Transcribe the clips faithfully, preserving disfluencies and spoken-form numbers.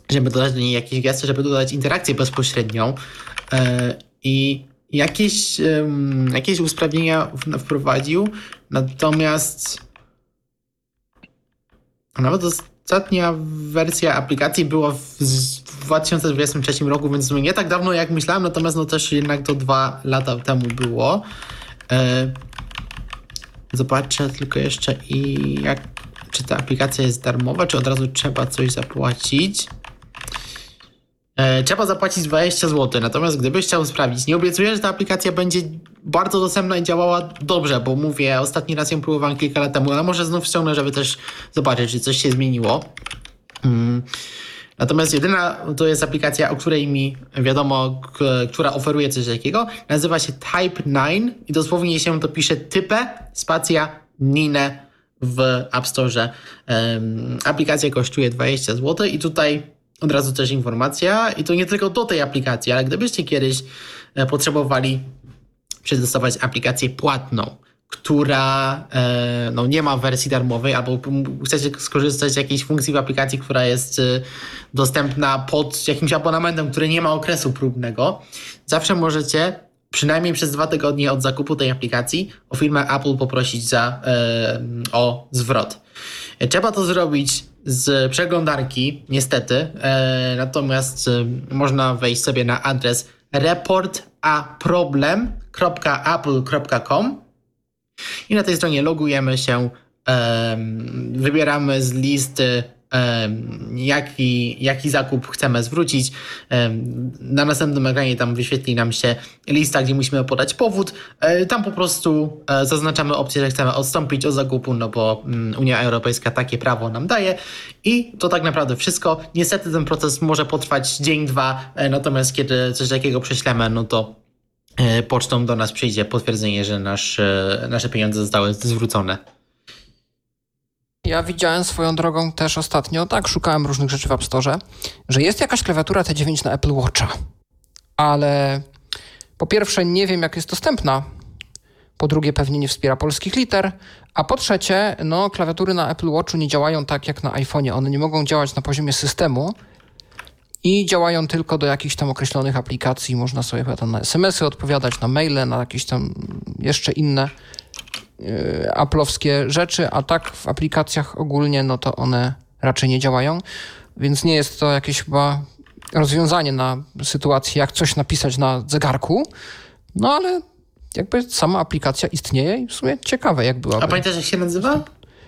żeby dodać do niej jakieś gesty, żeby dodać interakcję bezpośrednią i jakieś, jakieś usprawnienia wprowadził, natomiast nawet ostatnia wersja aplikacji była w dwa tysiące dwudziestym trzecim roku, więc nie tak dawno jak myślałem, natomiast no też jednak to dwa lata temu było. Zobaczę tylko jeszcze i jak, czy ta aplikacja jest darmowa, czy od razu trzeba coś zapłacić. E, trzeba zapłacić dwadzieścia złotych, natomiast gdybyś chciał sprawdzić, nie obiecuję, że ta aplikacja będzie bardzo dostępna i działała dobrze, bo mówię, ostatni raz ją próbowałem kilka lat temu, ale może znów ściągnę, żeby też zobaczyć, czy coś się zmieniło. Hmm. Natomiast jedyna to jest aplikacja, o której mi wiadomo, k- która oferuje coś takiego. Nazywa się Type dziewięć i dosłownie się to pisze type, spacja, nine w App Store. Um, aplikacja kosztuje dwadzieścia złotych i tutaj od razu też informacja i to nie tylko do tej aplikacji, ale gdybyście kiedyś e, potrzebowali przetestować aplikację płatną, która e, no, nie ma wersji darmowej, albo chcecie skorzystać z jakiejś funkcji w aplikacji, która jest e, dostępna pod jakimś abonamentem, który nie ma okresu próbnego, zawsze możecie przynajmniej przez dwa tygodnie od zakupu tej aplikacji o firmę Apple poprosić za, e, o zwrot. Trzeba to zrobić z przeglądarki, niestety, e, natomiast e, można wejść sobie na adres report a problem kropka apple kropka com i na tej stronie logujemy się, e, wybieramy z listy e, jaki, jaki zakup chcemy zwrócić. E, na następnym ekranie tam wyświetli nam się lista, gdzie musimy podać powód. E, tam po prostu e, zaznaczamy opcję, że chcemy odstąpić od zakupu, no bo mm, Unia Europejska takie prawo nam daje i to tak naprawdę wszystko. Niestety ten proces może potrwać dzień, dwa, e, natomiast kiedy coś takiego prześlemy, no to e, pocztą do nas przyjdzie potwierdzenie, że nasz, e, nasze pieniądze zostały zwrócone. Ja widziałem swoją drogą też ostatnio, tak, szukałem różnych rzeczy w App Store, że jest jakaś klawiatura T dziewięć na Apple Watcha, ale po pierwsze nie wiem, jak jest dostępna, po drugie pewnie nie wspiera polskich liter, a po trzecie, no klawiatury na Apple Watchu nie działają tak jak na iPhone'ie, one nie mogą działać na poziomie systemu i działają tylko do jakichś tam określonych aplikacji, można sobie chyba tam na es em esy odpowiadać, na maile, na jakieś tam jeszcze inne Apple'owskie rzeczy, a tak w aplikacjach ogólnie, no to one raczej nie działają, więc nie jest to jakieś chyba rozwiązanie na sytuację, jak coś napisać na zegarku, no ale jakby sama aplikacja istnieje i w sumie ciekawe, jak byłaby. A pamiętasz, jak się nazywa?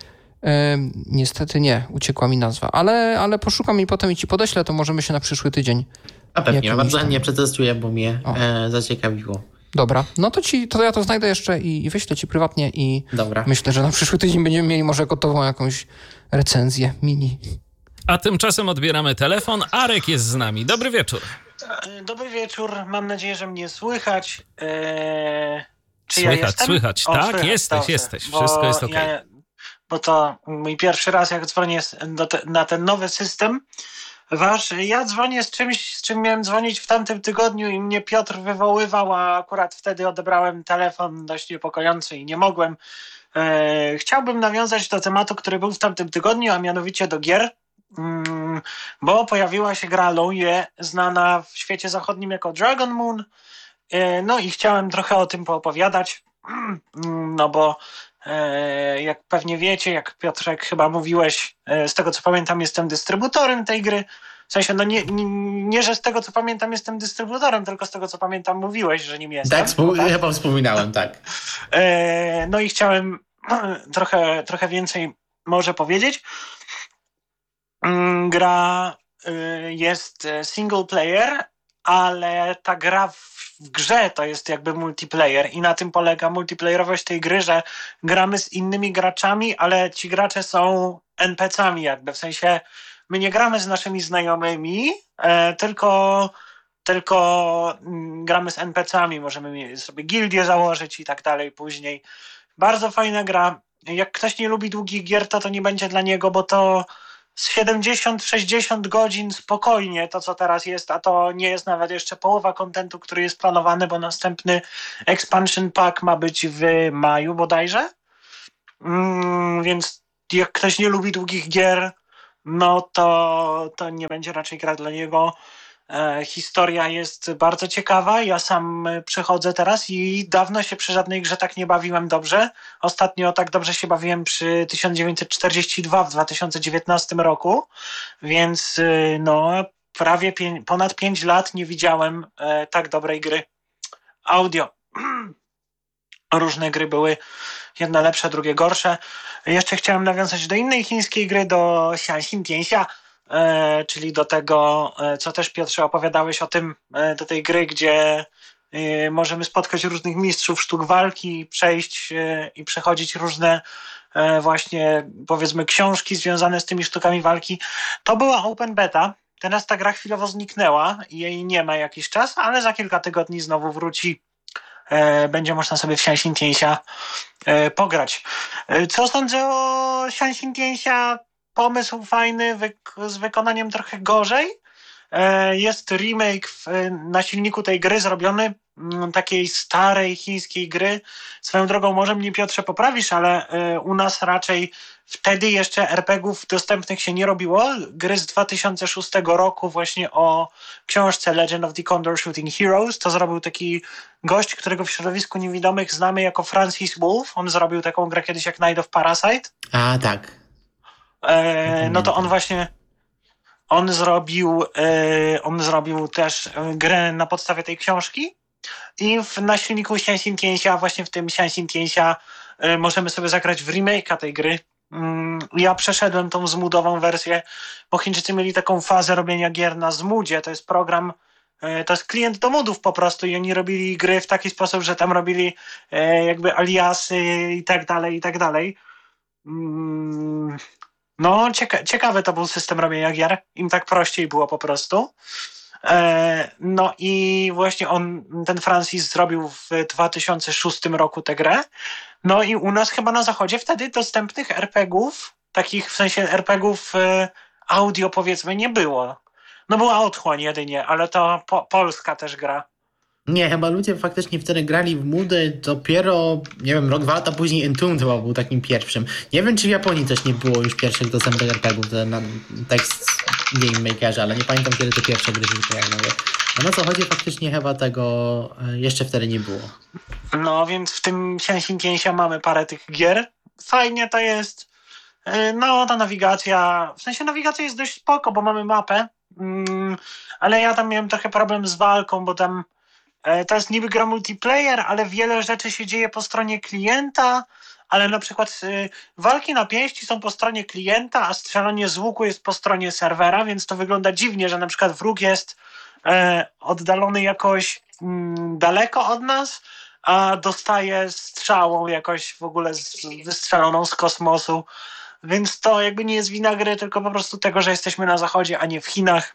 E, niestety nie, uciekła mi nazwa, ale, ale poszukam i potem i ci podeślę, to możemy się na przyszły tydzień. A pewnie, bardzo chętnie przetestuję, bo mnie e, zaciekawiło. Dobra, no to ci, to ja to znajdę jeszcze i, i wyślę ci prywatnie i Dobra. Myślę, że na przyszły tydzień będziemy mieli może gotową jakąś recenzję mini. A tymczasem odbieramy telefon. Arek jest z nami. Dobry wieczór. Dobry wieczór. Mam nadzieję, że mnie słychać. Eee, czy słychać, ja jestem? słychać. O, tak, słychać, jesteś, dobrze. jesteś. Bo Wszystko jest okej. Ja, bo to mój pierwszy raz, jak dzwonię do te, na ten nowy system wasz. Ja dzwonię z czymś, z czym miałem dzwonić w tamtym tygodniu i mnie Piotr wywoływał, a akurat wtedy odebrałem telefon dość niepokojący i nie mogłem. E, chciałbym nawiązać do tematu, który był w tamtym tygodniu, a mianowicie do gier, mm, bo pojawiła się gra Loje, znana w świecie zachodnim jako Dragon Moon. E, no i chciałem trochę o tym poopowiadać, no bo e, jak pewnie wiecie, jak Piotrek chyba mówiłeś, e, z tego co pamiętam jestem dystrybutorem tej gry. W sensie, no nie, nie, nie, że z tego co pamiętam jestem dystrybutorem, tylko z tego co pamiętam mówiłeś, że nim jestem. Tak, wspom- tak? ja wam wspominałem, tak. E, no i chciałem trochę, trochę więcej może powiedzieć. Gra y, jest single player, ale ta gra w, w grze to jest jakby multiplayer i na tym polega multiplayerowość tej gry, że gramy z innymi graczami, ale ci gracze są en pe ce ami jakby, w sensie my nie gramy z naszymi znajomymi, e, tylko, tylko m, gramy z en pe ce ami, możemy sobie gildię założyć i tak dalej później. Bardzo fajna gra. Jak ktoś nie lubi długich gier, to to nie będzie dla niego, bo to z siedemdziesiąt sześćdziesiąt godzin spokojnie to, co teraz jest, a to nie jest nawet jeszcze połowa kontentu, który jest planowany, bo następny expansion pack ma być w maju bodajże. Mm, więc jak ktoś nie lubi długich gier, no to, to nie będzie raczej gra dla niego. E, historia jest bardzo ciekawa. Ja sam przechodzę teraz i dawno się przy żadnej grze tak nie bawiłem dobrze. Ostatnio tak dobrze się bawiłem przy tysiąc dziewięćset czterdzieści dwa w dwa tysiące dziewiętnastym roku, więc y, no prawie pię- ponad pięć lat nie widziałem e, tak dobrej gry. Audio. Różne gry były, jedne lepsze, drugie gorsze. Jeszcze chciałem nawiązać do innej chińskiej gry, do Xianxin Tianxia, e, czyli do tego, e, co też Piotrze opowiadałeś o tym, e, do tej gry, gdzie e, możemy spotkać różnych mistrzów sztuk walki, przejść e, i przechodzić różne e, właśnie, powiedzmy, książki związane z tymi sztukami walki. To była open beta. Teraz ta gra chwilowo zniknęła i jej nie ma jakiś czas, ale za kilka tygodni znowu wróci. E, będzie można sobie w Xianxin Tianxia e, pograć. E, co sądzę o Xianxin Tianxia? Pomysł fajny, wyk- z wykonaniem trochę gorzej. E, jest remake w, na silniku tej gry zrobiony, m, takiej starej chińskiej gry. Swoją drogą, może mnie Piotrze poprawisz, ale e, u nas raczej wtedy jeszcze er pe gie ów dostępnych się nie robiło. Gry z dwa tysiące szóstego roku właśnie o książce Legend of the Condor Shooting Heroes. To zrobił taki gość, którego w środowisku niewidomych znamy jako Francis Wolf. On zrobił taką grę kiedyś jak Night of Parasite. A, tak. E, no to on właśnie on zrobił e, on zrobił też grę na podstawie tej książki i w, na silniku Xianxin Tianxia, właśnie w tym Xianxin Tianxia e, możemy sobie zagrać w remake'a tej gry. Mm, ja przeszedłem tą zmudową wersję, bo Chińczycy mieli taką fazę robienia gier na zmudzie. To jest program, e, to jest klient do modów po prostu i oni robili gry w taki sposób, że tam robili e, jakby aliasy i tak dalej, i tak dalej. Mm, No, cieka- ciekawy to był system robienia gier. Im tak prościej było po prostu. E, no i właśnie on, ten Francis zrobił w dwa tysiące szóstym roku tę grę. No i u nas chyba na zachodzie wtedy dostępnych er pe gie ów, takich w sensie er pe gie ów e, audio powiedzmy nie było. No była Otchłań jedynie, ale to po- polska też gra. Nie, chyba ludzie faktycznie wtedy grali w Mudy dopiero, nie wiem, rok, dwa lata później Entombed chyba był takim pierwszym. Nie wiem, czy w Japonii też nie było już pierwszych dostępnych er pe gie ów na tekst Game Makerze, ale nie pamiętam, kiedy te pierwsze gry się pojawiły. A na zachodzie faktycznie chyba tego e, jeszcze wtedy nie było. No więc w tym Xianxin Tianxia mamy parę tych gier. Fajnie to jest. E, No ta nawigacja, w sensie nawigacja jest dość spoko, bo mamy mapę, mm, ale ja tam miałem trochę problem z walką, bo tam e, to jest niby gra multiplayer, ale wiele rzeczy się dzieje po stronie klienta, ale na przykład e, walki na pięści są po stronie klienta, a strzelanie z łuku jest po stronie serwera, więc to wygląda dziwnie, że na przykład wróg jest e, oddalony jakoś mm, daleko od nas, a dostaje strzałą jakoś w ogóle z, wystrzeloną z kosmosu. Więc to jakby nie jest wina gry, tylko po prostu tego, że jesteśmy na zachodzie, a nie w Chinach.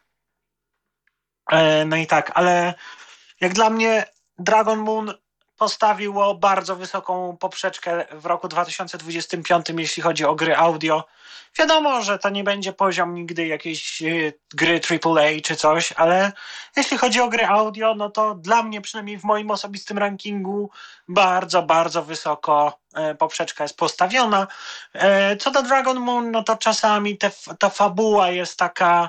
E, no i tak, ale jak dla mnie Dragon Moon postawiło bardzo wysoką poprzeczkę w roku dwa tysiące dwudziestym piątym, jeśli chodzi o gry audio. Wiadomo, że to nie będzie poziom nigdy jakiejś y, gry triple A czy coś, ale jeśli chodzi o gry audio, no to dla mnie, przynajmniej w moim osobistym rankingu, bardzo, bardzo wysoko e, poprzeczka jest postawiona. E, co do Dragon Moon, no to czasami te, ta fabuła jest taka...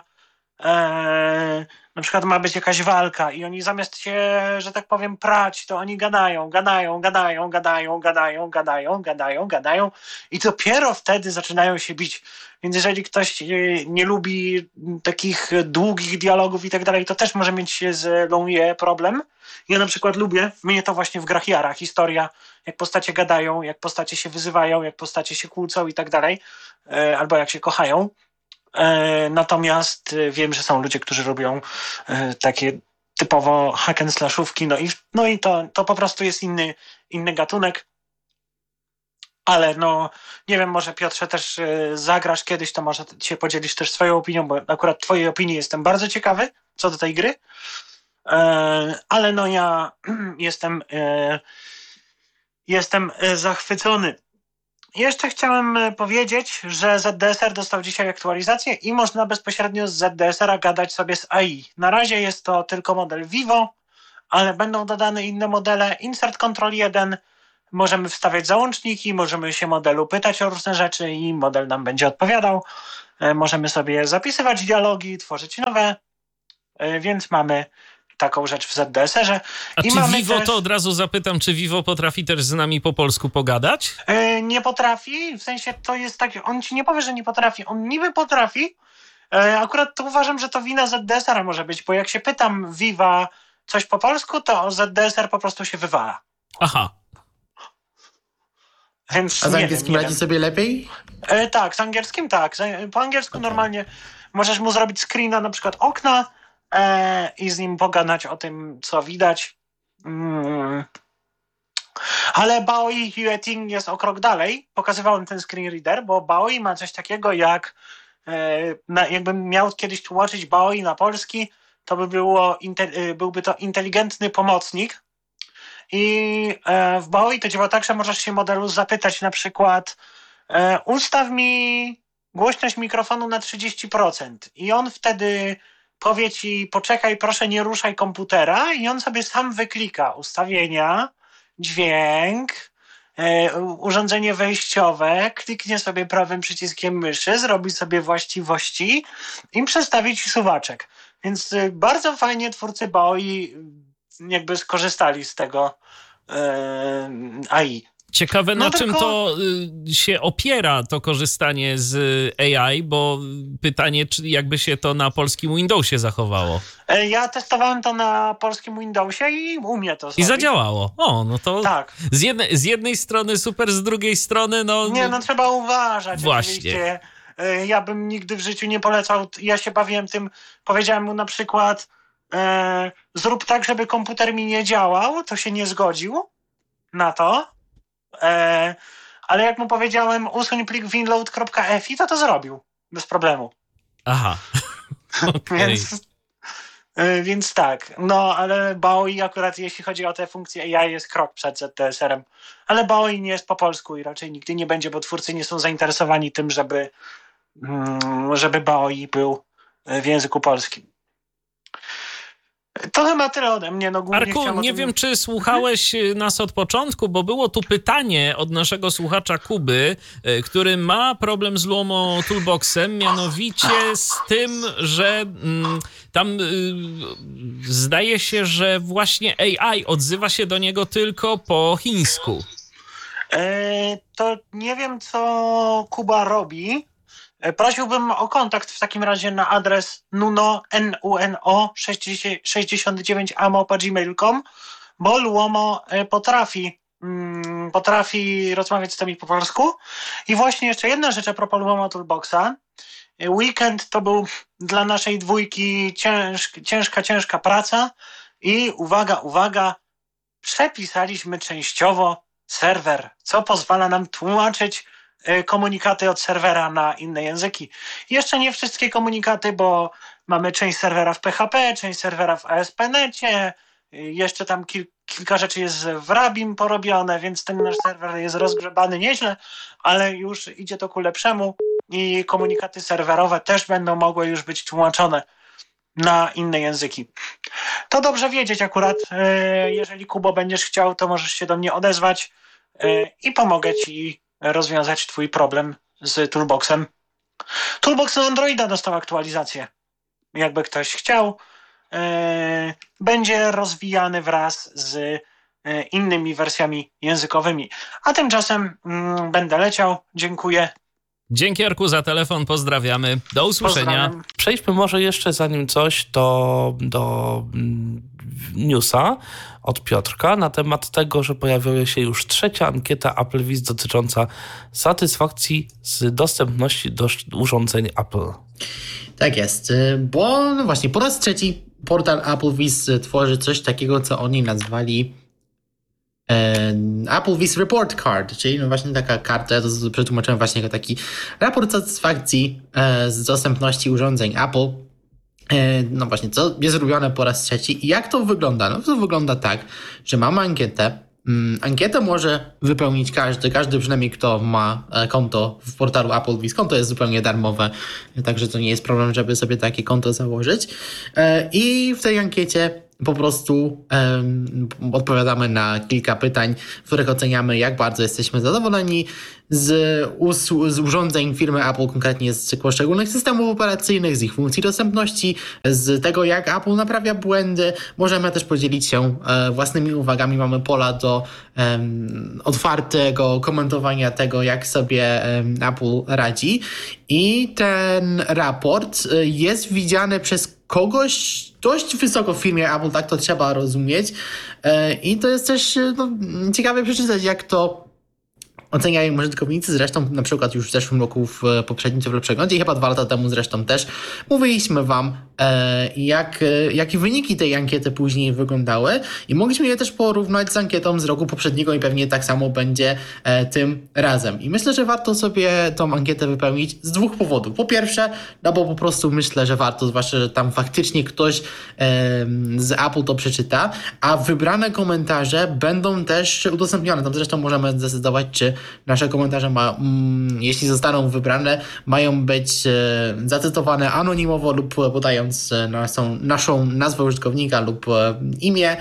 E, na przykład ma być jakaś walka i oni zamiast się, że tak powiem, prać, to oni gadają, gadają, gadają, gadają, gadają, gadają, gadają, gadają i dopiero wtedy zaczynają się bić. Więc jeżeli ktoś nie lubi takich długich dialogów i tak dalej, to też może mieć z Lonnie problem. Ja na przykład lubię, mnie to właśnie w grach jara, historia, jak postacie gadają, jak postacie się wyzywają, jak postacie się kłócą i tak dalej, albo jak się kochają. Natomiast wiem, że są ludzie, którzy robią takie typowo hack and slashówki, no i, no i to, to po prostu jest inny, inny gatunek. Ale no, nie wiem, może Piotrze też zagrasz kiedyś, to może się podzielisz też swoją opinią, bo akurat twojej opinii jestem bardzo ciekawy co do tej gry. Ale no ja jestem, jestem zachwycony. Jeszcze chciałem powiedzieć, że zet de es er dostał dzisiaj aktualizację i można bezpośrednio z zet de es era gadać sobie z a i. Na razie jest to tylko model Vivo, ale będą dodane inne modele. Insert Control jeden, możemy wstawiać załączniki, możemy się modelu pytać o różne rzeczy i model nam będzie odpowiadał. możemy sobie zapisywać dialogi, tworzyć nowe, więc mamy taką rzecz w Z D S R-ze. A I czy mamy Vivo, też... to od razu zapytam, czy Vivo potrafi też z nami po polsku pogadać? Yy, nie potrafi, w sensie to jest tak, on ci nie powie, że nie potrafi, on niby potrafi, yy, akurat to uważam, że to wina Z D S R-a może być, bo jak się pytam Viva coś po polsku, to Z D S R po prostu się wywala. Aha. Więc A z nie angielskim wiem, nie radzi wiem. sobie lepiej? E, tak, z angielskim tak. Po angielsku normalnie możesz mu zrobić screena na przykład okna e, i z nim pogadać o tym, co widać. Mm. Ale Baoi Hueting jest o krok dalej. Pokazywałem ten screen reader, bo Baoi ma coś takiego jak e, na, jakbym miał kiedyś tłumaczyć Baoi na polski, to by było, inte, byłby to inteligentny pomocnik. I e, w Baoi to działa tak, że możesz się modelu zapytać na przykład e, ustaw mi głośność mikrofonu na trzydzieści procent i on wtedy powie ci poczekaj, proszę nie ruszaj komputera i on sobie sam wyklika ustawienia, dźwięk, e, urządzenie wejściowe, kliknie sobie prawym przyciskiem myszy, zrobi sobie właściwości i przestawi ci suwaczek. Więc e, bardzo fajnie twórcy Baoi jakby skorzystali z tego e, A I. Ciekawe, No na tylko... czym to y, się opiera, to korzystanie z A I, bo pytanie, czy jakby się to na polskim Windowsie zachowało. E, ja testowałem to na polskim Windowsie i umie to zrobić. I zadziałało. O, no to tak. z, jednej, z jednej strony super, z drugiej strony no... Nie, no trzeba uważać. Właśnie. Oczywiście. E, ja bym nigdy w życiu nie polecał, ja się bawiłem tym, powiedziałem mu na przykład e, zrób tak, żeby komputer mi nie działał, to się nie zgodził na to. E, ale jak mu powiedziałem usuń plik winload kropka f i to to zrobił. Bez problemu. Aha. Okay. Więc, e, więc tak. No, ale Baoi akurat jeśli chodzi o te funkcje A I jest krok przed Z D S R-em. Ale Baoi nie jest po polsku i raczej nigdy nie będzie, bo twórcy nie są zainteresowani tym, żeby, żeby Baoi był w języku polskim. To chyba tyle ode mnie. No, Arku, nie wiem, czy słuchałeś nas od początku, bo było tu pytanie od naszego słuchacza Kuby, który ma problem z Luomo Toolboxem, mianowicie z tym, że mm, tam y, zdaje się, że właśnie A I odzywa się do niego tylko po chińsku. E, to nie wiem, co Kuba robi. Prosiłbym o kontakt w takim razie na adres nuno, N U N O sześćdziesiąt dziewięć a małpa gmail kropka com, bo Luomo potrafi, mm, potrafi rozmawiać z tymi po polsku. I właśnie jeszcze jedna rzecz a propos Luomo Toolboxa. Weekend to był dla naszej dwójki ciężk, ciężka, ciężka praca i uwaga, uwaga, przepisaliśmy częściowo serwer, co pozwala nam tłumaczyć komunikaty od serwera na inne języki. Jeszcze nie wszystkie komunikaty, bo mamy część serwera w P H P, część serwera w A S P kropka net, jeszcze tam kil, kilka rzeczy jest w Rabim porobione, więc ten nasz serwer jest rozgrzebany nieźle, ale już idzie to ku lepszemu i komunikaty serwerowe też będą mogły już być tłumaczone na inne języki. To dobrze wiedzieć akurat. Jeżeli Kubo będziesz chciał, to możesz się do mnie odezwać i pomogę ci rozwiązać twój problem z Toolboxem. Toolbox na Androida dostał aktualizację. Jakby ktoś chciał, yy, będzie rozwijany wraz z yy, innymi wersjami językowymi. A tymczasem yy, będę leciał. Dziękuję. Dzięki, Arku, za telefon. Pozdrawiamy. Do usłyszenia. Pozdrawiam. Przejdźmy może jeszcze zanim coś do, do newsa od Piotrka na temat tego, że pojawiła się już trzecia ankieta AppleWiz dotycząca satysfakcji z dostępności do urządzeń Apple. Tak jest, bo no właśnie po raz trzeci portal AppleWiz tworzy coś takiego, co oni nazwali AppleWiz Report Card, czyli no właśnie taka karta, ja to przetłumaczyłem właśnie jako taki raport satysfakcji z dostępności urządzeń Apple. No właśnie, co jest robione po raz trzeci i jak to wygląda? No to wygląda tak, że mamy ankietę. Ankietę może wypełnić każdy, każdy przynajmniej kto ma konto w portalu AppleWiz. Konto jest zupełnie darmowe, także to nie jest problem, żeby sobie takie konto założyć. I w tej ankiecie po prostu um, odpowiadamy na kilka pytań, w których oceniamy, jak bardzo jesteśmy zadowoleni z, usłu- z urządzeń firmy Apple, konkretnie z poszczególnych systemów operacyjnych, z ich funkcji dostępności, z tego, jak Apple naprawia błędy. Możemy też podzielić się e, własnymi uwagami. Mamy pola do e, otwartego komentowania tego, jak sobie e, Apple radzi. I ten raport jest widziany przez kogoś dość wysoko w firmie Apple, tak to trzeba rozumieć. I to jest też no, ciekawe przeczytać, jak to oceniają użytkownicy. Zresztą na przykład już w zeszłym roku w poprzednim cyfrowym przeglądzie i chyba dwa lata temu zresztą też mówiliśmy wam, jak, jakie wyniki tej ankiety później wyglądały i mogliśmy je też porównać z ankietą z roku poprzedniego i pewnie tak samo będzie tym razem. I myślę, że warto sobie tą ankietę wypełnić z dwóch powodów. Po pierwsze, no bo po prostu myślę, że warto, zwłaszcza, że tam faktycznie ktoś z Apple to przeczyta, a wybrane komentarze będą też udostępnione. Tam zresztą możemy zdecydować, czy nasze komentarze, ma, mm, jeśli zostaną wybrane, mają być e, zacytowane anonimowo lub podając e, naszą, naszą nazwę użytkownika lub e, imię.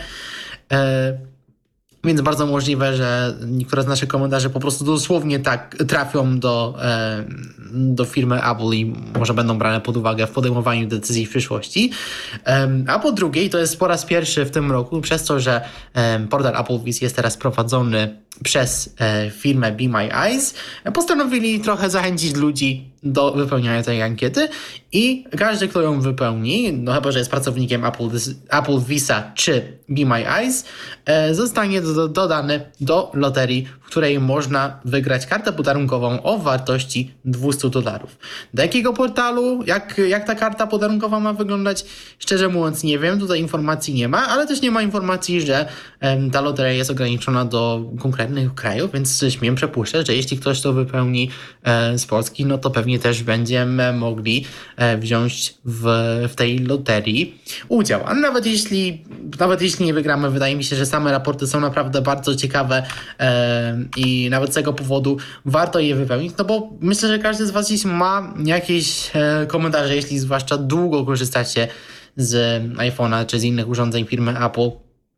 E, Więc bardzo możliwe, że niektóre z naszych komentarzy po prostu dosłownie tak trafią do, e, do firmy Apple i może będą brane pod uwagę w podejmowaniu decyzji w przyszłości. E, a po drugie, i to jest po raz pierwszy w tym roku, przez to, że e, portal AppleVis jest teraz prowadzony przez e, firmę Be My Eyes, postanowili trochę zachęcić ludzi do wypełniania tej ankiety i każdy, kto ją wypełni, no chyba że jest pracownikiem Apple, Apple Visa czy Be My Eyes, e, zostanie do, dodany do loterii, w której można wygrać kartę podarunkową o wartości dwieście dolarów. Do jakiego portalu, jak, jak ta karta podarunkowa ma wyglądać? Szczerze mówiąc nie wiem, tutaj informacji nie ma, ale też nie ma informacji, że e, ta loteria jest ograniczona do konkretnych krajów, więc śmiem przypuszczać, że jeśli ktoś to wypełni e, z Polski, no to pewnie też będziemy mogli e, wziąć w, w tej loterii udział. A nawet jeśli, nawet jeśli nie wygramy, wydaje mi się, że same raporty są naprawdę bardzo ciekawe e, i nawet z tego powodu warto je wypełnić, no bo myślę, że każdy z was jeśli ma jakieś e, komentarze, jeśli zwłaszcza długo korzystacie z iPhone'a czy z innych urządzeń firmy Apple,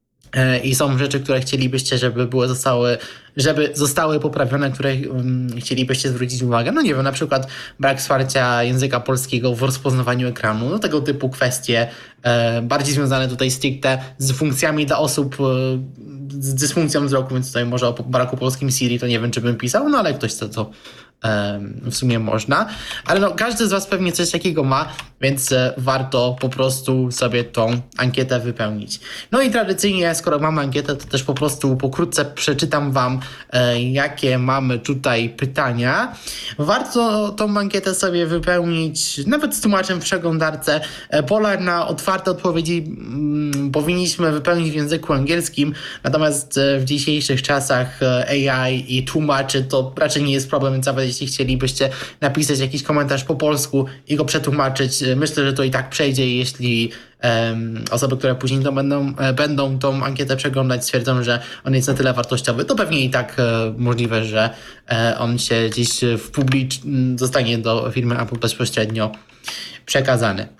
i są rzeczy, które chcielibyście, żeby były zostały, żeby zostały poprawione, które um, chcielibyście zwrócić uwagę. No nie wiem, na przykład brak wsparcia języka polskiego w rozpoznawaniu ekranu, no tego typu kwestie, e, bardziej związane tutaj stricte z funkcjami dla osób e, z dysfunkcją wzroku, więc tutaj może o braku polskim Siri to nie wiem, czy bym pisał, no ale ktoś to, to e, w sumie można. Ale no, każdy z was pewnie coś takiego ma, więc e, warto po prostu sobie tą ankietę wypełnić. No i tradycyjnie, skoro mamy ankietę, to też po prostu pokrótce przeczytam wam, e, jakie mamy tutaj pytania. Warto tą ankietę sobie wypełnić, nawet z tłumaczem w przeglądarce. E, pola na otwarte odpowiedzi mm, powinniśmy wypełnić w języku angielskim, natomiast e, w dzisiejszych czasach e, A I i tłumaczy to raczej nie jest problem, więc nawet jeśli chcielibyście napisać jakiś komentarz po polsku i go przetłumaczyć, myślę, że to i tak przejdzie, jeśli um, osoby, które później to będą, e, będą tą ankietę przeglądać, stwierdzą, że on jest na tyle wartościowy, to pewnie i tak e, możliwe, że e, on się gdzieś w publicz zostanie do firmy Apple bezpośrednio przekazany.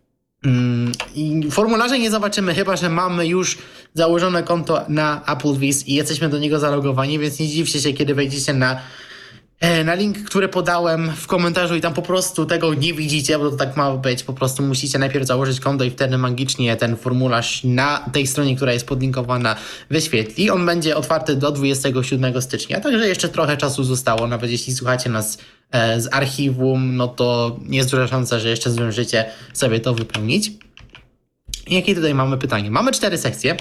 Mm, I formularze nie zobaczymy, chyba że mamy już założone konto na AppleVis i jesteśmy do niego zalogowani, więc nie dziwcie się, kiedy wejdziecie na na link, który podałem w komentarzu i tam po prostu tego nie widzicie, bo to tak ma być. Po prostu musicie najpierw założyć konto i wtedy magicznie ten formularz na tej stronie, która jest podlinkowana, wyświetli. On będzie otwarty do dwudziestego siódmego stycznia, także jeszcze trochę czasu zostało. Nawet jeśli słuchacie nas e, z archiwum, no to jest duża szansa, że jeszcze zdążycie sobie to wypełnić. I jakie tutaj mamy pytanie? Mamy cztery sekcje.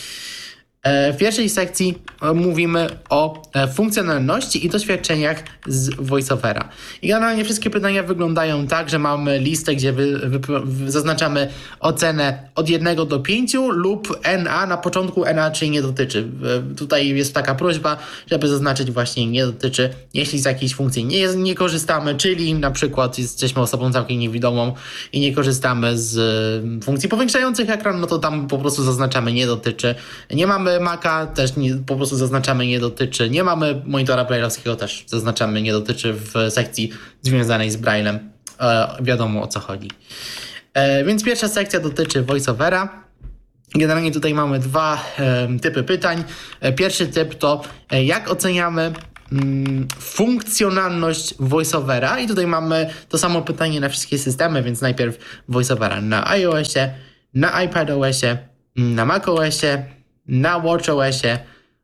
W pierwszej sekcji mówimy o funkcjonalności i doświadczeniach z VoiceOvera. I generalnie wszystkie pytania wyglądają tak, że mamy listę, gdzie wy, wy, wy, zaznaczamy ocenę od jednego do pięciu lub N A. Na początku N A, czyli nie dotyczy. Tutaj jest taka prośba, żeby zaznaczyć właśnie nie dotyczy, jeśli z jakiejś funkcji nie, nie korzystamy, czyli na przykład jesteśmy osobą całkiem niewidomą i nie korzystamy z funkcji powiększających ekran, no to tam po prostu zaznaczamy nie dotyczy. Nie mamy Maca, też nie, po prostu zaznaczamy nie dotyczy. Nie mamy monitora braille'owskiego, też zaznaczamy nie dotyczy w sekcji związanej z Braille'em. E, wiadomo o co chodzi. E, więc pierwsza sekcja dotyczy VoiceOvera. Generalnie tutaj mamy dwa e, typy pytań. E, pierwszy typ to e, jak oceniamy mm, funkcjonalność VoiceOvera i tutaj mamy to samo pytanie na wszystkie systemy, więc najpierw VoiceOvera na iOSie, na iPadOSie, na macOSie, na watchOSie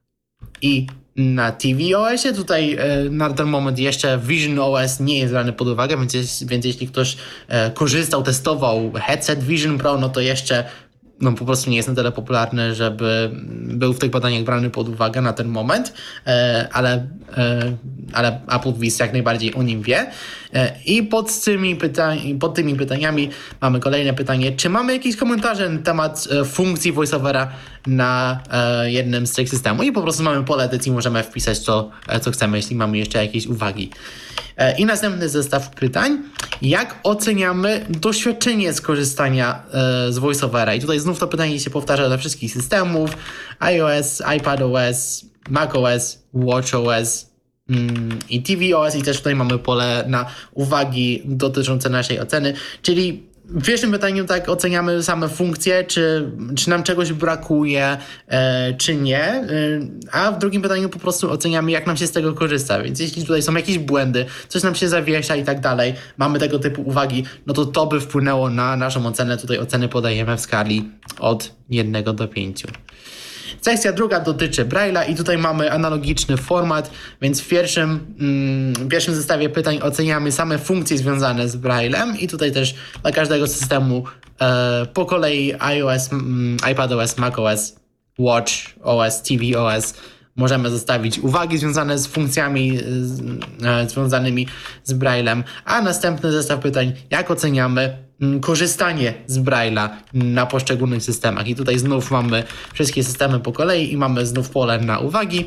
i na tvOSie. Tutaj e, na ten moment jeszcze visionOS nie jest brany pod uwagę, więc, jest, więc jeśli ktoś e, korzystał, testował headset Vision Pro, no to jeszcze no po prostu nie jest na tyle popularny, żeby był w tych badaniach brany pod uwagę na ten moment, e, ale, e, ale Applebee's jak najbardziej o nim wie. E, I pod tymi, pytań, pod tymi pytaniami mamy kolejne pytanie, czy mamy jakieś komentarze na temat e, funkcji VoiceOvera na e, jednym z tych systemów i po prostu mamy pole edycji, możemy wpisać to, e, co chcemy, jeśli mamy jeszcze jakieś uwagi. E, I następny zestaw pytań, jak oceniamy doświadczenie skorzystania e, z VoiceOvera. I tutaj znów to pytanie się powtarza dla wszystkich systemów, iOS, iPadOS, macOS, watchOS mm, i tvOS i też tutaj mamy pole na uwagi dotyczące naszej oceny, czyli w pierwszym pytaniu tak oceniamy same funkcje, czy, czy nam czegoś brakuje, e, czy nie, e, a w drugim pytaniu po prostu oceniamy, jak nam się z tego korzysta, więc jeśli tutaj są jakieś błędy, coś nam się zawiesza i tak dalej, mamy tego typu uwagi, no to to by wpłynęło na naszą ocenę. Tutaj oceny podajemy w skali od jednego do pięciu. Sekcja druga dotyczy Braille'a i tutaj mamy analogiczny format, więc w pierwszym, mm, w pierwszym zestawie pytań oceniamy same funkcje związane z Braille'em i tutaj też dla każdego systemu e, po kolei iOS, mm, iPadOS, macOS, watchOS, tvOS możemy zostawić uwagi związane z funkcjami z, e, związanymi z Braille'em, a następny zestaw pytań, jak oceniamy korzystanie z Braille'a na poszczególnych systemach. I tutaj znów mamy wszystkie systemy po kolei i mamy znów pole na uwagi.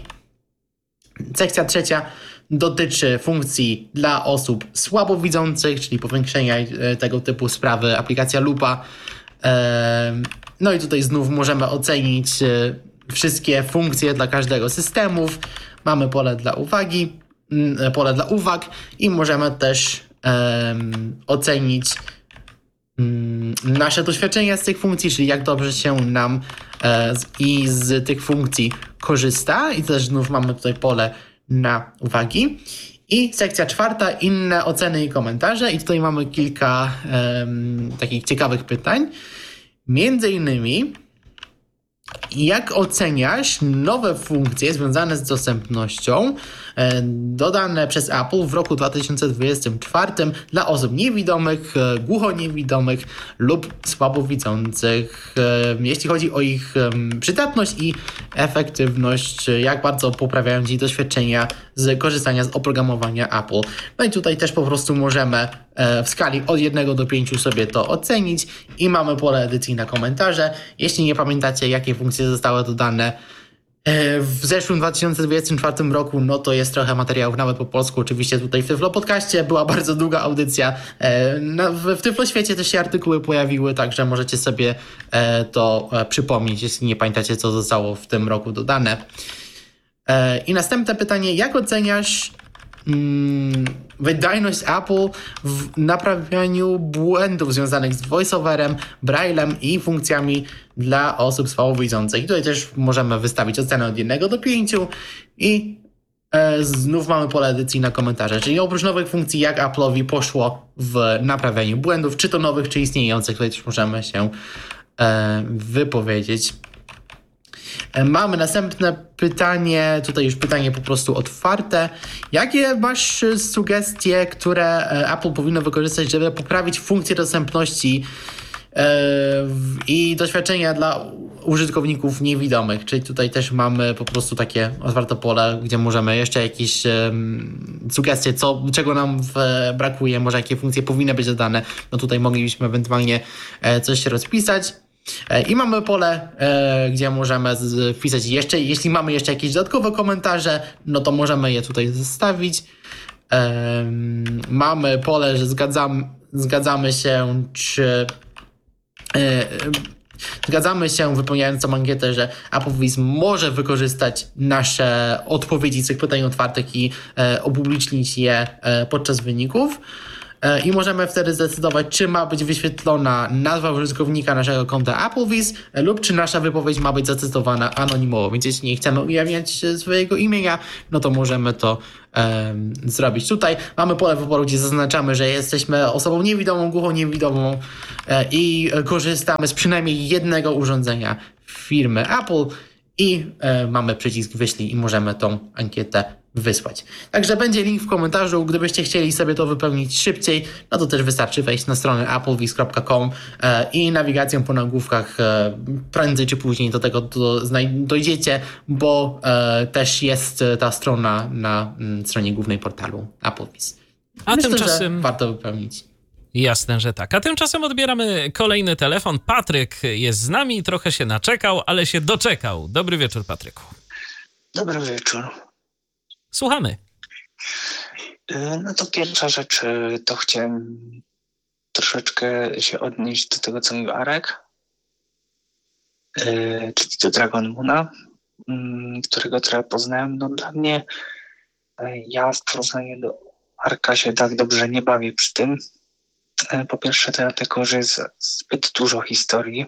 Sekcja trzecia dotyczy funkcji dla osób słabowidzących, czyli powiększenia tego typu sprawy, aplikacja lupa. No i tutaj znów możemy ocenić wszystkie funkcje dla każdego systemów. Mamy pole dla uwagi, pole dla uwag i możemy też um, ocenić nasze doświadczenia z tych funkcji, czyli jak dobrze się nam e, z, i z tych funkcji korzysta i też znów mamy tutaj pole na uwagi. I sekcja czwarta, inne oceny i komentarze i tutaj mamy kilka e, takich ciekawych pytań. Między innymi, jak oceniasz nowe funkcje związane z dostępnością e, dodane przez Apple w roku dwa tysiące dwudziestym czwartym dla osób niewidomych, e, głuchoniewidomych lub słabowidzących, e, jeśli chodzi o ich e, przydatność i efektywność, e, jak bardzo poprawiają Ci doświadczenia z korzystania z oprogramowania Apple. No i tutaj też po prostu możemy e, w skali od jednego do pięciu sobie to ocenić i mamy pole edycji na komentarze. Jeśli nie pamiętacie, jakie funkcje zostały dodane w zeszłym dwa tysiące dwudziestym czwartym roku, no to jest trochę materiałów nawet po polsku. Oczywiście tutaj w Tyflo Podcaście była bardzo długa audycja. W Tyflo Świecie też się artykuły pojawiły, także możecie sobie to przypomnieć, jeśli nie pamiętacie, co zostało w tym roku dodane. I następne pytanie, jak oceniasz Hmm, wydajność Apple w naprawianiu błędów związanych z VoiceOverem, Braille'em i funkcjami dla osób słabowidzących. I tutaj też możemy wystawić ocenę od jednego do pięciu i e, znów mamy pole edycji na komentarze. Czyli oprócz nowych funkcji, jak Apple'owi poszło w naprawianiu błędów, czy to nowych, czy istniejących, tutaj też możemy się e, wypowiedzieć. Mamy następne pytanie, tutaj już pytanie po prostu otwarte. Jakie masz sugestie, które Apple powinno wykorzystać, żeby poprawić funkcję dostępności i doświadczenia dla użytkowników niewidomych? Czyli tutaj też mamy po prostu takie otwarte pole, gdzie możemy jeszcze jakieś sugestie, co, czego nam brakuje, może jakie funkcje powinny być dodane. No tutaj moglibyśmy ewentualnie coś rozpisać. I mamy pole, e, gdzie możemy wpisać jeszcze, jeśli mamy jeszcze jakieś dodatkowe komentarze, no to możemy je tutaj zostawić. E, mamy pole, że zgadzamy, zgadzamy się, czy e, zgadzamy się, wypełniając tą ankietę, że Applebee's może wykorzystać nasze odpowiedzi z tych pytań otwartych i e, opublicznić je e, podczas wyników. i możemy wtedy zdecydować, czy ma być wyświetlona nazwa użytkownika naszego konta Applevis lub czy nasza wypowiedź ma być zacytowana anonimowo. Więc jeśli nie chcemy ujawniać swojego imienia, no to możemy to um, zrobić tutaj. Mamy pole wyboru, gdzie zaznaczamy, że jesteśmy osobą niewidomą, głuchą, niewidomą e, i korzystamy z przynajmniej jednego urządzenia firmy Apple i e, mamy przycisk wyślij i możemy tą ankietę wysłać. Także będzie link w komentarzu, gdybyście chcieli sobie to wypełnić szybciej, no to też wystarczy wejść na stronę applevis kropka com e, i nawigacją po nagłówkach e, prędzej czy później do tego do, dojdziecie, bo e, też jest ta strona na m, stronie głównej portalu Applevis. A Myślę, tymczasem... że warto wypełnić. Jasne, że tak. A tymczasem odbieramy kolejny telefon. Patryk jest z nami, trochę się naczekał, ale się doczekał. Dobry wieczór, Patryku. Dobry wieczór. Słuchamy. No to pierwsza rzecz, to chciałem troszeczkę się odnieść do tego, co mówił Arek, czyli do Dragon Moona, którego trochę poznałem. No dla mnie, ja w porównaniu do Arka się tak dobrze nie bawię przy tym. Po pierwsze to dlatego, że jest zbyt dużo historii.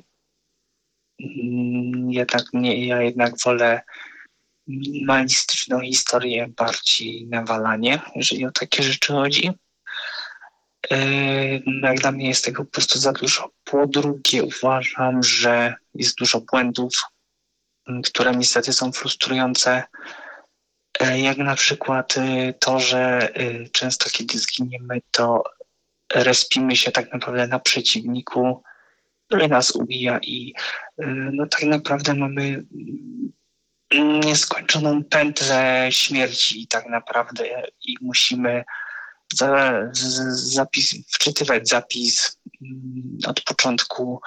Jednak nie, ja jednak wolę minimalistyczną historię, bardziej nawalanie, jeżeli o takie rzeczy chodzi. No jak dla mnie jest tego po prostu za dużo. Po drugie uważam, że jest dużo błędów, które niestety są frustrujące. Jak na przykład to, że często kiedy zginiemy, to respimy się tak naprawdę na przeciwniku, który nas ubija i no tak naprawdę mamy nieskończoną pętlę śmierci tak naprawdę i musimy za, z, zapis, wczytywać zapis od początku.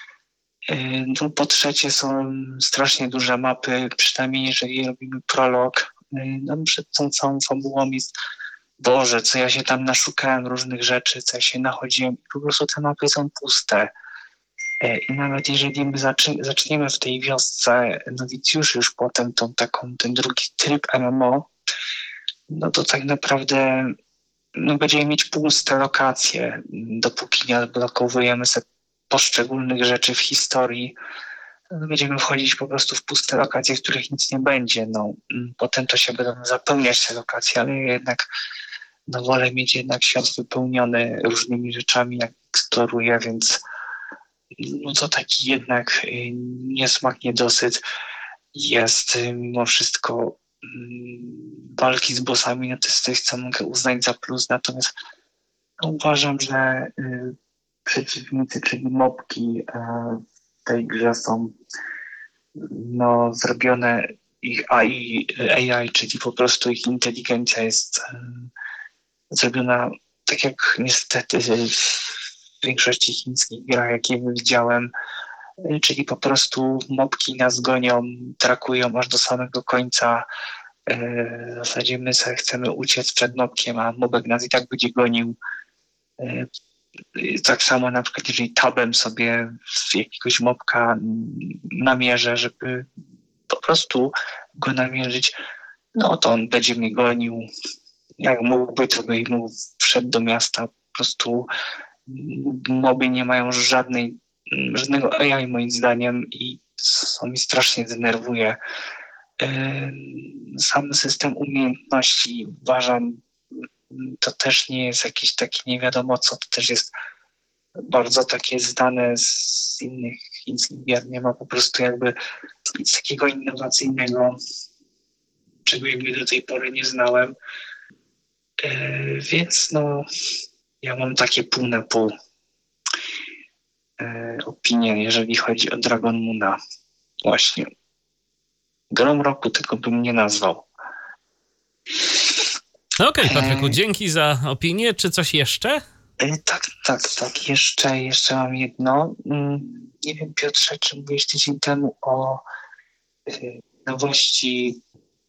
No, po trzecie są strasznie duże mapy, przynajmniej jeżeli robimy prolog. No, przed tą całą fabułą jest Boże, co ja się tam naszukałem różnych rzeczy, co ja się nachodziłem. Po prostu te mapy są puste. I nawet jeżeli my zaczniemy w tej wiosce nowicjuszy już potem tą taką, ten drugi tryb M M O, no to tak naprawdę no będziemy mieć puste lokacje, dopóki nie odblokowujemy sobie poszczególnych rzeczy w historii. No będziemy wchodzić po prostu w puste lokacje, w których nic nie będzie. No, potem to się będą zapełniać te lokacje, ale jednak no wolę mieć jednak świat wypełniony różnymi rzeczami, jak eksploruję, więc no to taki jednak niesmak, niedosyt jest mimo wszystko. Walki z bossami, no to jest coś, co mogę uznać za plus, natomiast uważam, że przeciwnicy, czyli mobki w tej grze są no, zrobione ich A I, A I, czyli po prostu ich inteligencja jest zrobiona tak jak niestety w większości chińskich grach, jakie widziałem, czyli po prostu mobki nas gonią, trakują aż do samego końca. W zasadzie my sobie chcemy uciec przed mobkiem, a mobek nas i tak będzie gonił. Tak samo na przykład jeżeli tabem sobie jakiegoś mobka namierzę, żeby po prostu go namierzyć, no to on będzie mnie gonił. Jak mógłby, to by mu wszedł do miasta. Po prostu moby nie mają żadnej, żadnego A I moim zdaniem i co mi strasznie denerwuje. Sam system umiejętności uważam, to też nie jest jakiś taki nie wiadomo co, to też jest bardzo takie zdane z innych chińskich gier. Nie ma po prostu jakby nic takiego innowacyjnego, czego jakby do tej pory nie znałem. Więc no, ja mam takie pół na pół opinie, jeżeli chodzi o Dragon Moona. Właśnie. Grą roku tego bym nie nazwał. Okej, okay, Patryku, dzięki za opinię. Czy coś jeszcze? Tak, tak, tak. Jeszcze, jeszcze mam jedno. Nie wiem, Piotrze, czy mówiłeś tydzień temu o nowości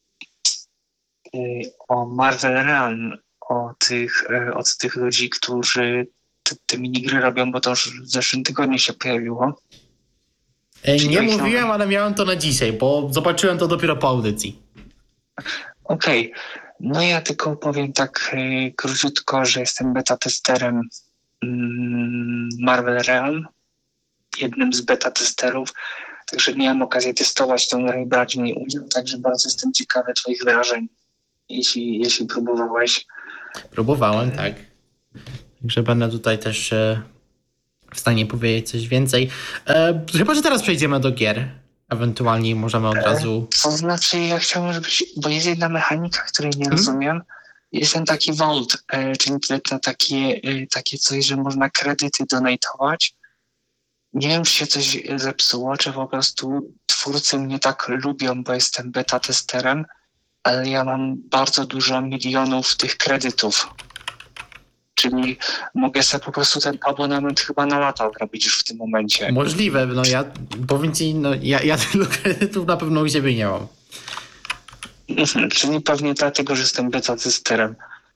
o Marvel Realm, o tych, od tych ludzi, którzy te, te minigry robią, bo to już w zeszłym tygodniu się pojawiło. Czyli nie mówiłem, ale miałem to na dzisiaj, bo zobaczyłem to dopiero po audycji. Okej. Okay. No ja tylko powiem tak y, króciutko, że jestem beta testerem y, Marvel Realm, jednym z beta testerów, także miałem okazję testować tą grę i brać w niej udział, także bardzo jestem ciekawy twoich wrażeń, jeśli, jeśli próbowałeś. Próbowałem, tak. Także będę tutaj też e, w stanie powiedzieć coś więcej. E, chyba, że teraz przejdziemy do gier. Ewentualnie możemy od razu... To znaczy, ja chciałbym, żebyś, bo jest jedna mechanika, której nie hmm? rozumiem. Jest ten taki vault, e, czyli to takie, e, takie coś, że można kredyty donatować. Nie wiem, czy się coś zepsuło, czy po prostu twórcy mnie tak lubią, bo jestem beta testerem, ale ja mam bardzo dużo milionów tych kredytów. Czyli mogę sobie po prostu ten abonament chyba na lata robić już w tym momencie. Możliwe, no ja powiem ci, no ja, ja tylu kredytów na pewno u siebie nie mam. Czyli pewnie dlatego, że jestem beta testerem.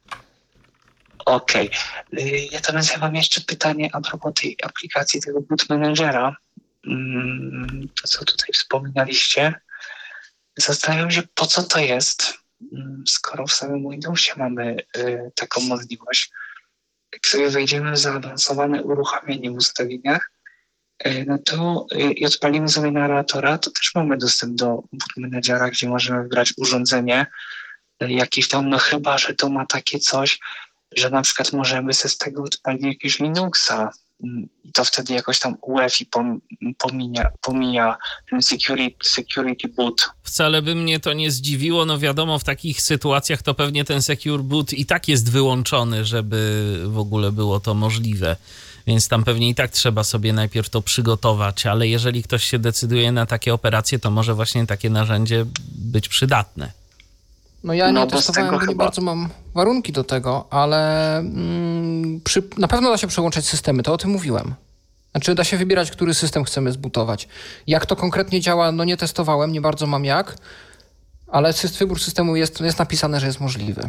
Okej. Okay. Ja teraz ja mam jeszcze pytanie a propos tej aplikacji, tego boot managera. To, co tutaj wspominaliście. Zastanawiam się, po co to jest, skoro w samym Windowsie mamy taką możliwość. Jak sobie wejdziemy w zaawansowane uruchamianie w ustawieniach, no to i odpalimy sobie narratora, to też mamy dostęp do boot managera, gdzie możemy wybrać urządzenie jakieś tam, no chyba, że to ma takie coś, że na przykład możemy sobie z tego odpalić jakiegoś Linuxa i to wtedy jakoś tam U E F I pomija, pomija ten security, security boot. Wcale by mnie to nie zdziwiło, no wiadomo, w takich sytuacjach to pewnie ten secure boot i tak jest wyłączony, żeby w ogóle było to możliwe. Więc tam pewnie i tak trzeba sobie najpierw to przygotować, ale jeżeli ktoś się decyduje na takie operacje, to może właśnie takie narzędzie być przydatne. No ja nie no, testowałem, bo nie chyba... bardzo mam warunki do tego, ale mm, przy, na pewno da się przełączać systemy, to o tym mówiłem. Znaczy da się wybierać, który system chcemy zbutować. Jak to konkretnie działa, no nie testowałem, nie bardzo mam jak, ale wybór systemu jest, jest napisane, że jest możliwy.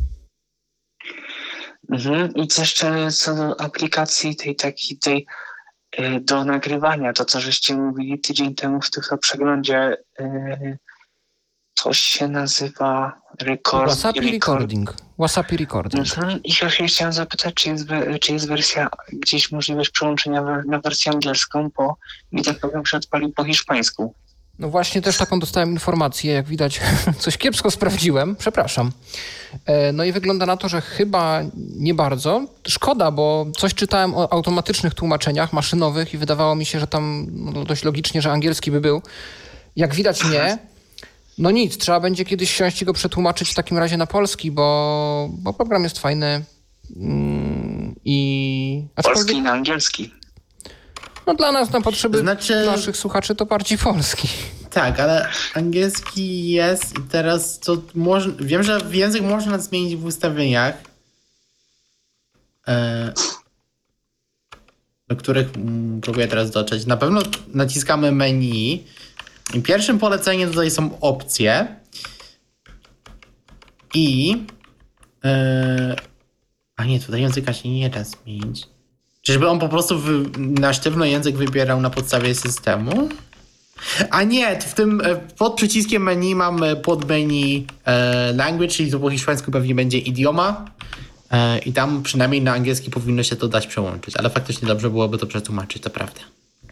Mhm. I co jeszcze co do aplikacji tej takiej tej y, do nagrywania, to co żeście mówili tydzień temu w tylko przeglądzie, y, to się nazywa record, Wasapi record. Recording. Wasapi Recording. Mhm. I ja chciałem zapytać, czy jest, czy jest wersja, gdzieś możliwość przełączenia na wersję angielską, bo mi ten program się odpalił po hiszpańsku. No właśnie też taką dostałem informację, jak widać coś kiepsko sprawdziłem, przepraszam. No i wygląda na to, że chyba nie bardzo. Szkoda, bo coś czytałem o automatycznych tłumaczeniach maszynowych i wydawało mi się, że tam no, dość logicznie, że angielski by był. Jak widać nie. No nic, trzeba będzie kiedyś siąść i go przetłumaczyć w takim razie na polski, bo, bo program jest fajny mm, i... Polski i na angielski. No dla nas, na potrzeby znaczy... naszych słuchaczy to bardziej polski. Tak, ale angielski jest i teraz to może... Wiem, że język można zmienić w ustawieniach, e... do których mm, próbuję teraz dotrzeć. Na pewno naciskamy menu. I pierwszym poleceniem tutaj są opcje i yy, a nie, tutaj języka się nie da zmienić. Czyżby on po prostu wy, na sztywno język wybierał na podstawie systemu? A nie, w tym pod przyciskiem menu mam pod menu e, language, czyli to po hiszpańsku pewnie będzie idioma e, i tam przynajmniej na angielski powinno się to dać przełączyć, ale faktycznie dobrze byłoby to przetłumaczyć, to prawda.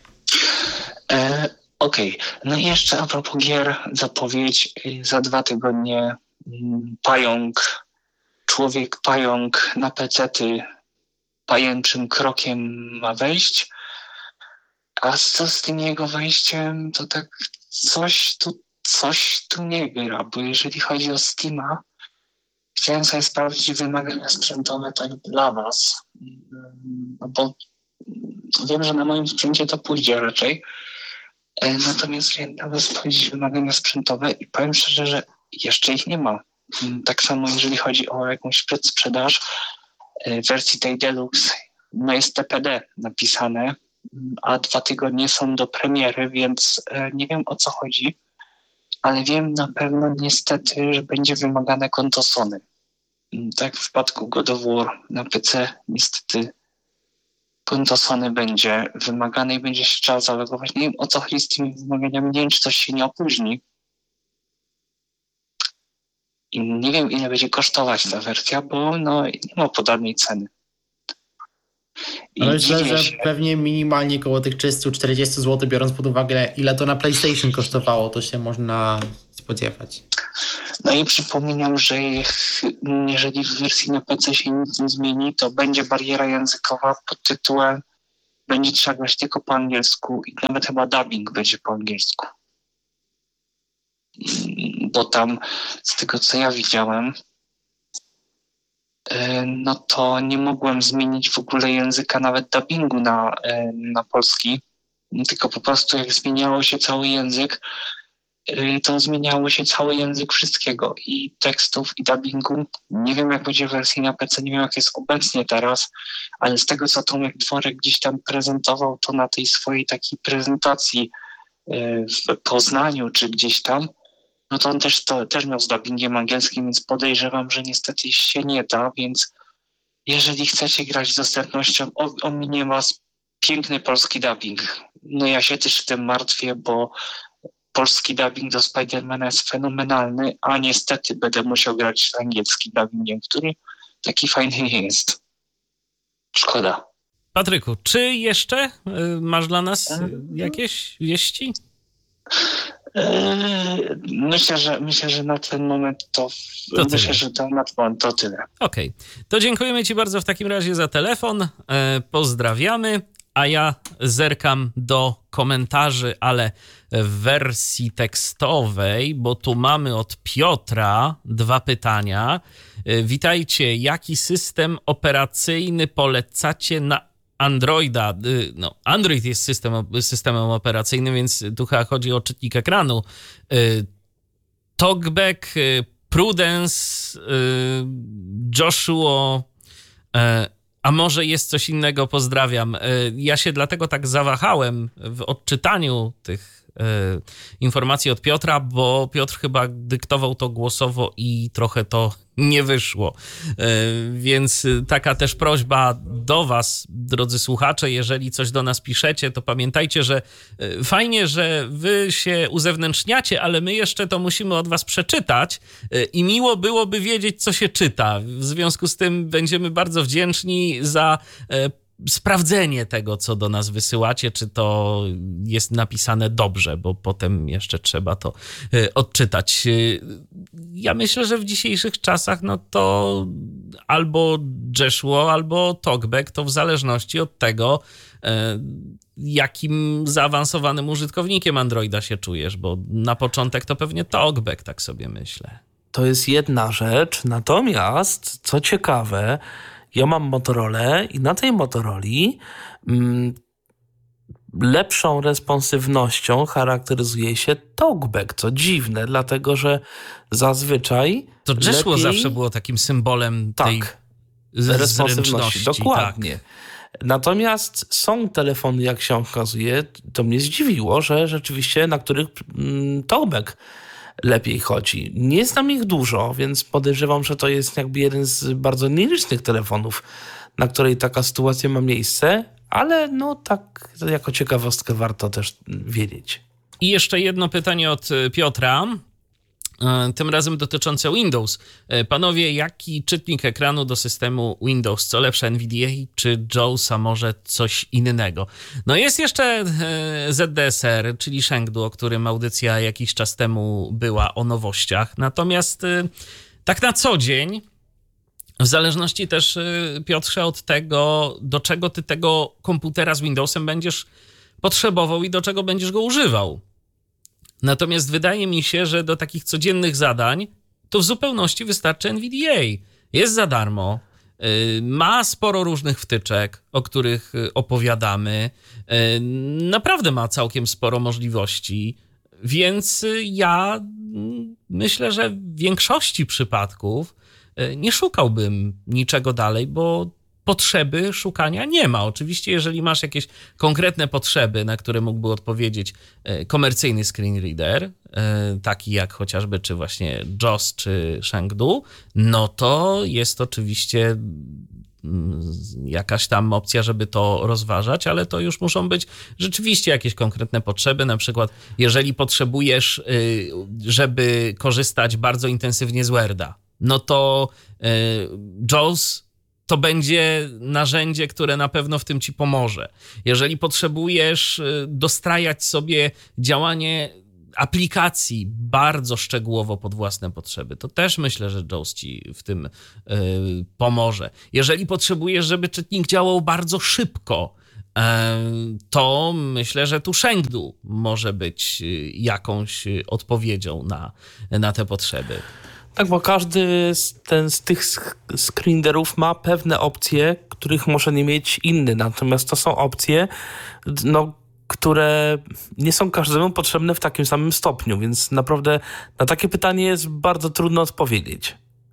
E, Okej, okay. No i jeszcze a propos gier, zapowiedź za dwa tygodnie Pająk, Człowiek Pająk na pecety pajęczym krokiem ma wejść. A co z tym jego wejściem, to tak coś tu, coś tu nie gra, bo jeżeli chodzi o Steama, chciałem sobie sprawdzić wymagania sprzętowe tak dla was, bo wiem, że na moim sprzęcie to pójdzie raczej. Natomiast chciałem dla was sprawdzić wymagania sprzętowe i powiem szczerze, że jeszcze ich nie ma. Tak samo jeżeli chodzi o jakąś przedsprzedaż w wersji tej Deluxe, no jest T P D napisane, a dwa tygodnie są do premiery, więc nie wiem o co chodzi, ale wiem na pewno niestety, że będzie wymagane konto Sony. Tak w przypadku God of War na P C niestety konto Sony będzie wymagane i będzie się trzeba zalogować. Nie wiem o co chodzi z tymi wymaganiami, nie wiem czy coś się nie opóźni. I nie wiem, ile będzie kosztować ta wersja, bo no, nie ma podanej ceny. I Ale myślę, dziwię że się. pewnie minimalnie koło tych trzysta czterdzieści złotych, biorąc pod uwagę, ile to na PlayStation kosztowało, to się można spodziewać. No i przypominam, że jeżeli w wersji na P C się nic nie zmieni, to będzie bariera językowa pod tytułem będzie trzeba grać tylko po angielsku i nawet chyba dubbing będzie po angielsku. Bo tam z tego, co ja widziałem, no to nie mogłem zmienić w ogóle języka nawet dubbingu na, na polski, tylko po prostu jak zmieniało się cały język, to zmieniało się cały język wszystkiego i tekstów i dubbingu. Nie wiem, jak będzie w wersji na P C, nie wiem, jak jest obecnie teraz, ale z tego, co Tomek Dworek gdzieś tam prezentował, to na tej swojej takiej prezentacji w Poznaniu czy gdzieś tam, no to on też, to, też miał z dubbingiem angielskim, więc podejrzewam, że niestety się nie da, więc jeżeli chcecie grać z dostępnością, ominie was piękny polski dubbing. No ja się też tym martwię, bo polski dubbing do Spidermana jest fenomenalny, a niestety będę musiał grać z angielskim dubbingiem, który taki fajny nie jest. Szkoda. Patryku, czy jeszcze y, masz dla nas y, jakieś wieści? Myślę, że myślę, że na ten moment to, to myślę, tyle. że to, na ten moment to tyle. Okej, okay. To dziękujemy ci bardzo w takim razie za telefon. E, pozdrawiamy, a ja zerkam do komentarzy, ale w wersji tekstowej, bo tu mamy od Piotra dwa pytania. E, witajcie, jaki system operacyjny polecacie na Androida? No, Android jest system, systemem operacyjnym, więc tu chyba chodzi o czytnik ekranu. Talkback, Prudence, Joshua, a może jest coś innego? Pozdrawiam. Ja się dlatego tak zawahałem w odczytaniu tych informacji od Piotra, bo Piotr chyba dyktował to głosowo i trochę to nie wyszło. Więc taka też prośba do was, drodzy słuchacze, jeżeli coś do nas piszecie, to pamiętajcie, że fajnie, że wy się uzewnętrzniacie, ale my jeszcze to musimy od was przeczytać i miło byłoby wiedzieć, co się czyta. W związku z tym będziemy bardzo wdzięczni za sprawdzenie tego, co do nas wysyłacie, czy to jest napisane dobrze, bo potem jeszcze trzeba to odczytać. Ja myślę, że w dzisiejszych czasach no to albo Joshua, albo Talkback, to w zależności od tego, jakim zaawansowanym użytkownikiem Androida się czujesz, bo na początek to pewnie Talkback, tak sobie myślę. To jest jedna rzecz, natomiast co ciekawe, ja mam Motorolę i na tej Motoroli mm, lepszą responsywnością charakteryzuje się Talkback, co dziwne, dlatego że zazwyczaj To Joshua lepiej... zawsze było takim symbolem tej tak, z- responsywności. zręczności. Dokładnie. Tak. Natomiast są telefony, jak się okazuje, to mnie zdziwiło, że rzeczywiście na których mm, Talkback lepiej chodzi. Nie znam ich dużo, więc podejrzewam, że to jest jakby jeden z bardzo nielicznych telefonów, na której taka sytuacja ma miejsce, ale no tak jako ciekawostkę warto też wiedzieć. I jeszcze jedno pytanie od Piotra, tym razem dotyczące Windows. Panowie, jaki czytnik ekranu do systemu Windows? Co lepsze, N V D A czy JAWS, a może coś innego? No jest jeszcze Z D S R, czyli Shengdu, o którym audycja jakiś czas temu była o nowościach. Natomiast tak na co dzień, w zależności też, Piotrze, od tego, do czego ty tego komputera z Windowsem będziesz potrzebował i do czego będziesz go używał. Natomiast wydaje mi się, że do takich codziennych zadań to w zupełności wystarczy N V D A. Jest za darmo, ma sporo różnych wtyczek, o których opowiadamy, naprawdę ma całkiem sporo możliwości, więc ja myślę, że w większości przypadków nie szukałbym niczego dalej, bo potrzeby szukania nie ma. Oczywiście, jeżeli masz jakieś konkretne potrzeby, na które mógłby odpowiedzieć komercyjny screen reader, taki jak chociażby czy właśnie JAWS czy Shengdu, no to jest oczywiście jakaś tam opcja, żeby to rozważać, ale to już muszą być rzeczywiście jakieś konkretne potrzeby. Na przykład, jeżeli potrzebujesz, żeby korzystać bardzo intensywnie z Worda, no to JAWS to będzie narzędzie, które na pewno w tym ci pomoże. Jeżeli potrzebujesz dostrajać sobie działanie aplikacji bardzo szczegółowo pod własne potrzeby, to też myślę, że JAWS ci w tym y, pomoże. Jeżeli potrzebujesz, żeby czytnik działał bardzo szybko, y, to myślę, że tu Shengdu może być y, jakąś odpowiedzią na, na te potrzeby. Tak, bo każdy z, ten, z tych screenerów ma pewne opcje, których może nie mieć inny. Natomiast to są opcje, no, które nie są każdemu potrzebne w takim samym stopniu, więc naprawdę na takie pytanie jest bardzo trudno odpowiedzieć.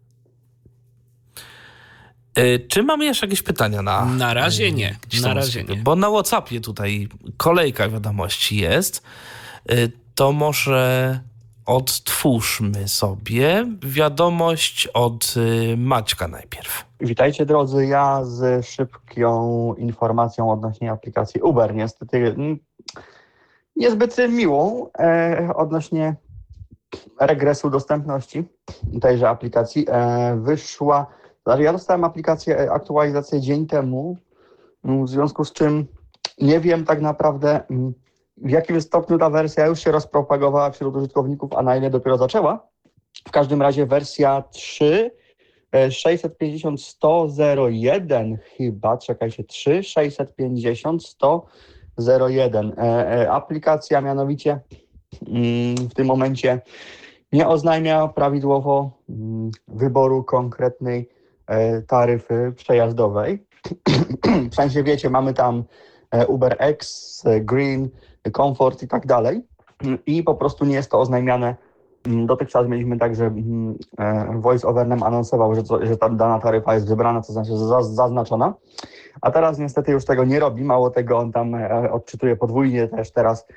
Yy, czy mamy jeszcze jakieś pytania na... Na razie nie. Yy, na razie nie. Bo na WhatsAppie tutaj kolejka wiadomości jest. Yy, to może odtwórzmy sobie wiadomość od yy, Maćka najpierw. Witajcie drodzy, ja z szybką informacją odnośnie aplikacji Uber, niestety niezbyt miłą, e, odnośnie regresu dostępności tejże aplikacji. E, wyszła, ja dostałem aplikację, aktualizację dzień temu, w związku z czym nie wiem tak naprawdę, w jakim stopniu ta wersja już się rozpropagowała wśród użytkowników, a na ile dopiero zaczęła. W każdym razie wersja trzy sześćset pięćdziesiąt sto zero jeden chyba, czekajcie, trzy sześćset pięćdziesiąt sto zero jeden. E, e, aplikacja mianowicie mm, w tym momencie nie oznajmia prawidłowo mm, wyboru konkretnej e, taryfy przejazdowej. W sensie wiecie, mamy tam e, UberX, Green, Comfort i tak dalej i po prostu nie jest to oznajmiane. Dotychczas mieliśmy tak, że VoiceOver nam anonsował, że, co, że ta dana taryfa jest wybrana, to znaczy że zaznaczona, a teraz niestety już tego nie robi, mało tego on tam odczytuje podwójnie też teraz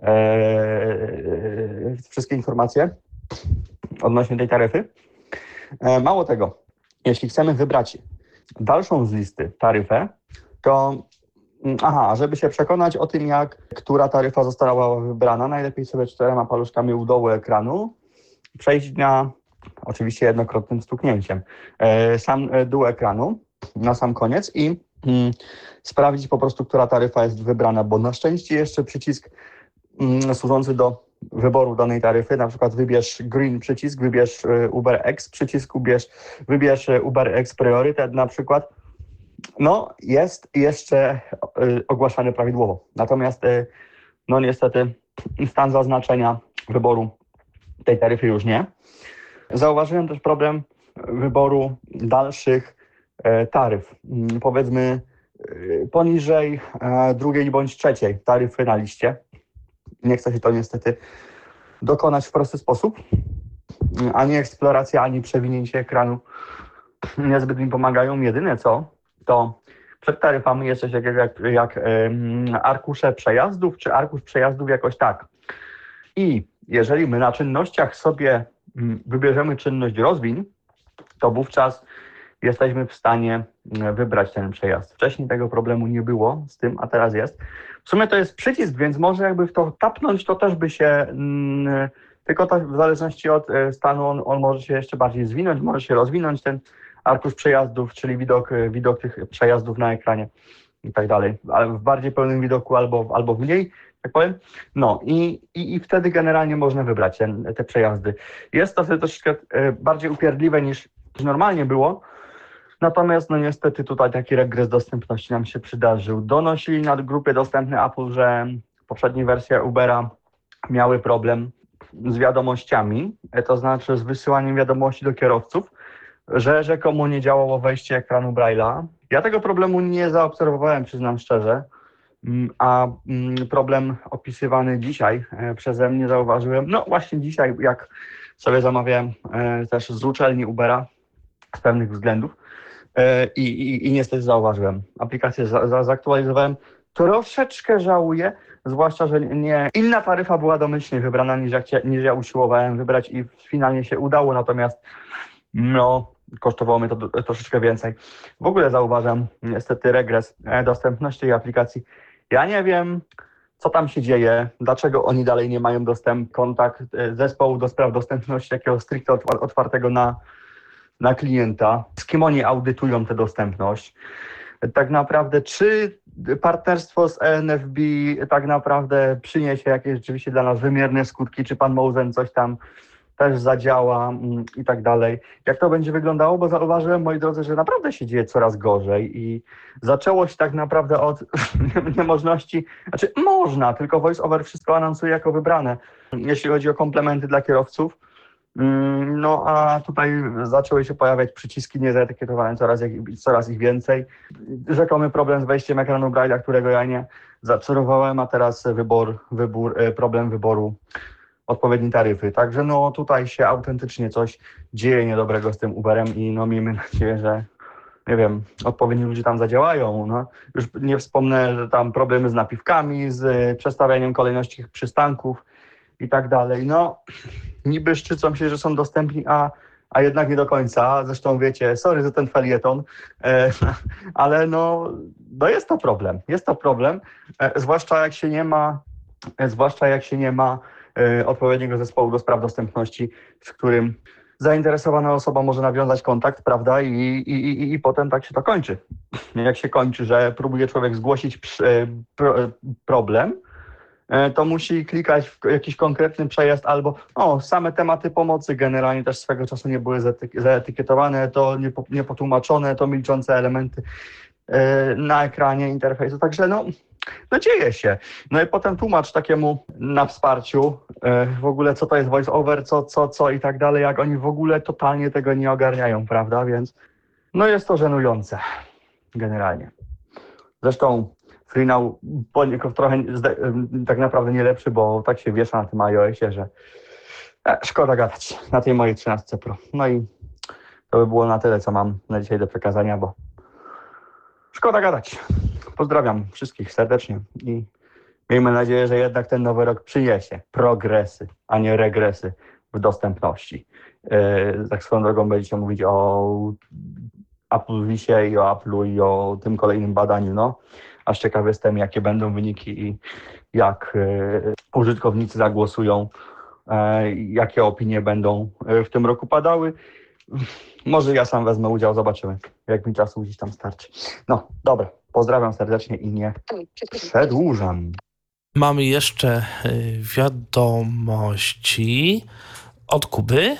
e, wszystkie informacje odnośnie tej taryfy. E, mało tego, jeśli chcemy wybrać dalszą z listy taryfę, to aha, żeby się przekonać o tym, jak która taryfa została wybrana, najlepiej sobie czterema paluszkami u dołu ekranu przejść na, oczywiście jednokrotnym stuknięciem, sam dół ekranu na sam koniec i mm, sprawdzić po prostu, która taryfa jest wybrana, bo na szczęście jeszcze przycisk mm, służący do wyboru danej taryfy, na przykład wybierz Green przycisk, wybierz UberX przycisk, wybierz, wybierz UberX Priorytet na przykład, no jest jeszcze y, ogłaszany prawidłowo. Natomiast y, no niestety stan zaznaczenia wyboru tej taryfy już nie. Zauważyłem też problem wyboru dalszych y, taryf. Y, powiedzmy y, poniżej y, drugiej bądź trzeciej taryfy na liście. Nie chce się to niestety dokonać w prosty sposób. Y, ani eksploracja, ani przewinięcie ekranu niezbyt mi pomagają. Jedyne co, to przed taryfami jest coś takiego jak, jak um, arkusze przejazdów, czy arkusz przejazdów jakoś tak. I jeżeli my na czynnościach sobie um, wybierzemy czynność rozwin, to wówczas jesteśmy w stanie wybrać ten przejazd. Wcześniej tego problemu nie było z tym, a teraz jest. W sumie to jest przycisk, więc może jakby w to tapnąć, to też by się... Mm, tylko to w zależności od stanu on, on może się jeszcze bardziej zwinąć, może się rozwinąć ten arkusz przejazdów, czyli widok, widok tych przejazdów na ekranie i tak dalej, ale w bardziej pełnym widoku albo, albo w mniej, tak powiem. No i, i, i wtedy generalnie można wybrać ten, te przejazdy. Jest to troszeczkę bardziej upierdliwe niż normalnie było, natomiast no niestety tutaj taki regres dostępności nam się przydarzył. Donosili na grupie dostępne Apple, że poprzednie wersje Ubera miały problem z wiadomościami, to znaczy z wysyłaniem wiadomości do kierowców, że rzekomo nie działało wejście ekranu Braille'a. Ja tego problemu nie zaobserwowałem, przyznam szczerze, a problem opisywany dzisiaj przeze mnie zauważyłem, no właśnie dzisiaj, jak sobie zamawiałem też z uczelni Ubera z pewnych względów i, i, i niestety zauważyłem. Aplikację za, za, zaktualizowałem, troszeczkę żałuję, zwłaszcza, że nie inna taryfa była domyślnie wybrana niż, jak, niż ja usiłowałem wybrać i finalnie się udało, natomiast no kosztowało mnie to do, troszeczkę więcej. W ogóle zauważam niestety regres e, dostępności tej aplikacji. Ja nie wiem, co tam się dzieje, dlaczego oni dalej nie mają dostępu, kontakt e, zespołu do spraw dostępności takiego stricte otwartego na, na klienta, z kim oni audytują tę dostępność. Tak naprawdę, czy partnerstwo z E N F B tak naprawdę przyniesie jakieś rzeczywiście dla nas wymierne skutki, czy pan Mosen coś tam też zadziała mm, i tak dalej. Jak to będzie wyglądało, bo zauważyłem, moi drodzy, że naprawdę się dzieje coraz gorzej i zaczęło się tak naprawdę od niemożności, znaczy można, tylko VoiceOver wszystko anonsuje jako wybrane, jeśli chodzi o komplementy dla kierowców. No a tutaj zaczęły się pojawiać przyciski niezaetykietowane, coraz, coraz ich więcej. Rzekomy problem z wejściem ekranu Braille'a, którego ja nie zaobserwowałem, a teraz wybór, wybór, problem wyboru odpowiedniej taryfy. Także no tutaj się autentycznie coś dzieje niedobrego z tym Uberem i no miejmy nadzieję, że nie wiem, odpowiedni ludzie tam zadziałają. No. Już nie wspomnę, że tam problemy z napiwkami, z przestawianiem kolejności przystanków i tak dalej. No niby szczycą się, że są dostępni, a, a jednak nie do końca. Zresztą wiecie, sorry za ten felieton, e, ale no, no jest to problem. Jest to problem, e, zwłaszcza jak się nie ma, e, zwłaszcza jak się nie ma e, odpowiedniego zespołu do spraw dostępności, z którym zainteresowana osoba może nawiązać kontakt, prawda, i, i, i, i potem tak się to kończy. Jak się kończy, że próbuje człowiek zgłosić przy, pro, problem, to musi klikać w jakiś konkretny przejazd albo o, same tematy pomocy generalnie też swego czasu nie były zaetykietowane, to niepotłumaczone, to milczące elementy na ekranie interfejsu. Także no, no dzieje się. No i potem tłumacz takiemu na wsparciu w ogóle co to jest voice-over, co, co, co i tak dalej, jak oni w ogóle totalnie tego nie ogarniają, prawda? Więc no jest to żenujące generalnie. Zresztą FreeNow poniekąd trochę tak naprawdę nie lepszy, bo tak się wiesza na tym iOSie, że e, szkoda gadać na tej mojej trzynastce Pro. No i to by było na tyle, co mam na dzisiaj do przekazania, bo szkoda gadać. Pozdrawiam wszystkich serdecznie i miejmy nadzieję, że jednak ten nowy rok przyniesie progresy, a nie regresy w dostępności. Yy, tak swoją drogą będziecie mówić o Apple Visie i o Apple'u i o tym kolejnym badaniu, no. Aż ciekawy jestem, jakie będą wyniki i jak y, użytkownicy zagłosują, y, jakie opinie będą w tym roku padały. Może ja sam wezmę udział, zobaczymy, jak mi czasu gdzieś tam starczy. No, dobra, pozdrawiam serdecznie i nie przedłużam. Mamy jeszcze wiadomości od Kuby,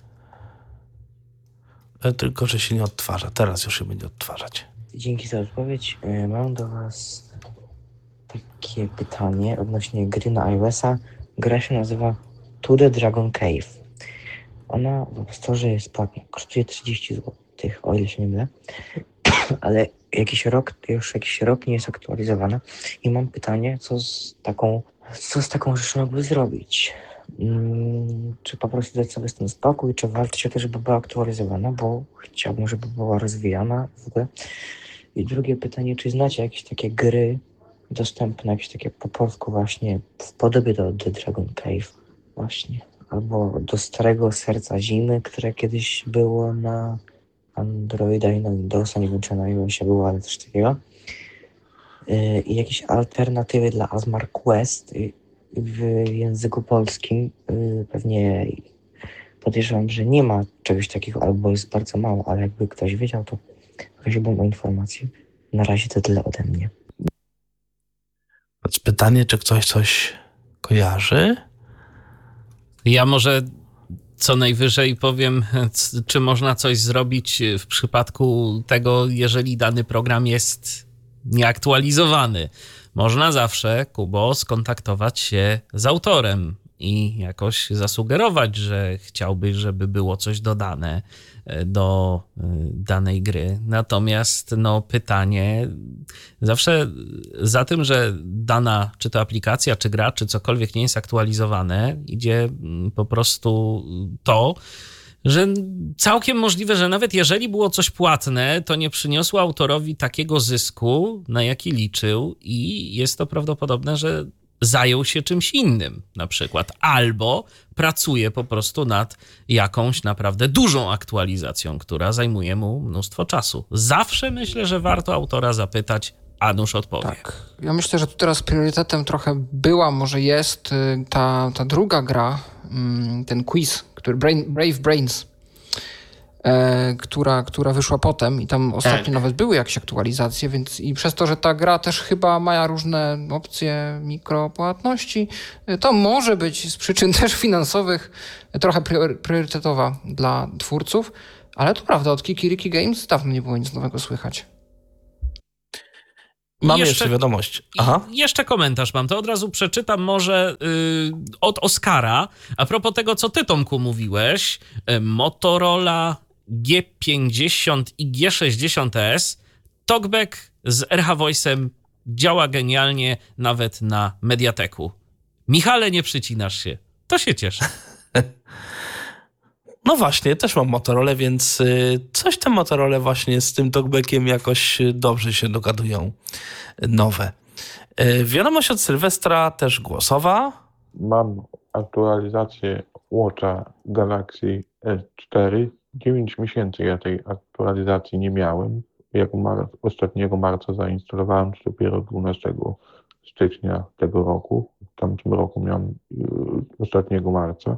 tylko że się nie odtwarza. Teraz już się będzie odtwarzać. Dzięki za odpowiedź. Mam do Was takie pytanie odnośnie gry na iOS-a. Gra się nazywa To the Dragon Cave. Ona w App Store jest płatna, kosztuje trzydzieści złotych, o ile się nie mylę, ale jakiś rok, już jakiś rok nie jest aktualizowana i mam pytanie, co z taką, co z taką rzeczą jakby zrobić? Hmm, czy po prostu dać sobie z tym spokój, czy walczyć o to, żeby była aktualizowana, bo chciałbym, żeby była rozwijana w ogóle. I drugie pytanie, czy znacie jakieś takie gry dostępne, jakieś takie po polsku właśnie w podobie do The Dragon Cave właśnie, albo do Starego Serca Zimy, które kiedyś było na Androida i na Windowsa, nie wiem czy na iOSie było, ale coś takiego. Yy, I jakieś alternatywy dla Asmar Quest w języku polskim. Yy, pewnie podejrzewam, że nie ma czegoś takiego, albo jest bardzo mało, ale jakby ktoś wiedział, to prosiłbym o informację. Na razie to tyle ode mnie. Pytanie, czy ktoś coś kojarzy? Ja może co najwyżej powiem, czy można coś zrobić w przypadku tego, jeżeli dany program jest nieaktualizowany. Można zawsze, Kubo, skontaktować się z autorem i jakoś zasugerować, że chciałbyś, żeby było coś dodane do danej gry. Natomiast no, pytanie, zawsze za tym, że dana, czy to aplikacja, czy gra, czy cokolwiek nie jest aktualizowane, idzie po prostu to, że całkiem możliwe, że nawet jeżeli było coś płatne, to nie przyniosło autorowi takiego zysku, na jaki liczył i jest to prawdopodobne, że zajął się czymś innym na przykład, albo pracuje po prostu nad jakąś naprawdę dużą aktualizacją, która zajmuje mu mnóstwo czasu. Zawsze myślę, że warto autora zapytać, a nuż odpowie. Tak. Ja myślę, że tu teraz priorytetem trochę była, może jest ta, ta druga gra, ten quiz, który Brain, Brave Brains, e, która, która wyszła potem i tam ostatnio tak. nawet były jakieś aktualizacje, więc i przez to, że ta gra też chyba ma różne opcje mikropłatności, to może być z przyczyn też finansowych trochę priorytetowa dla twórców, ale to prawda, od Kikiriki Games dawno nie było nic nowego słychać. Mam jeszcze, jeszcze wiadomość. Aha. Jeszcze komentarz mam, to od razu przeczytam może yy, od Oskara. A propos tego, co ty, Tomku, mówiłeś, yy, Motorola G pięćdziesiąt i G sześćdziesiąt S, talkback z R H Voice'em działa genialnie nawet na Mediateku. Michale, nie przycinasz się. To się cieszę. No właśnie, też mam Motorola, więc coś te Motorola właśnie z tym talkbackiem jakoś dobrze się dogadują. Nowe. Wiadomość od Sylwestra też głosowa. Mam aktualizację Watcha Galaxy S cztery. dziewięć miesięcy ja tej aktualizacji nie miałem. Jak mar- ostatniego marca zainstalowałem, to dopiero dwunastego stycznia tego roku. W tamtym roku miałem yy, ostatniego marca.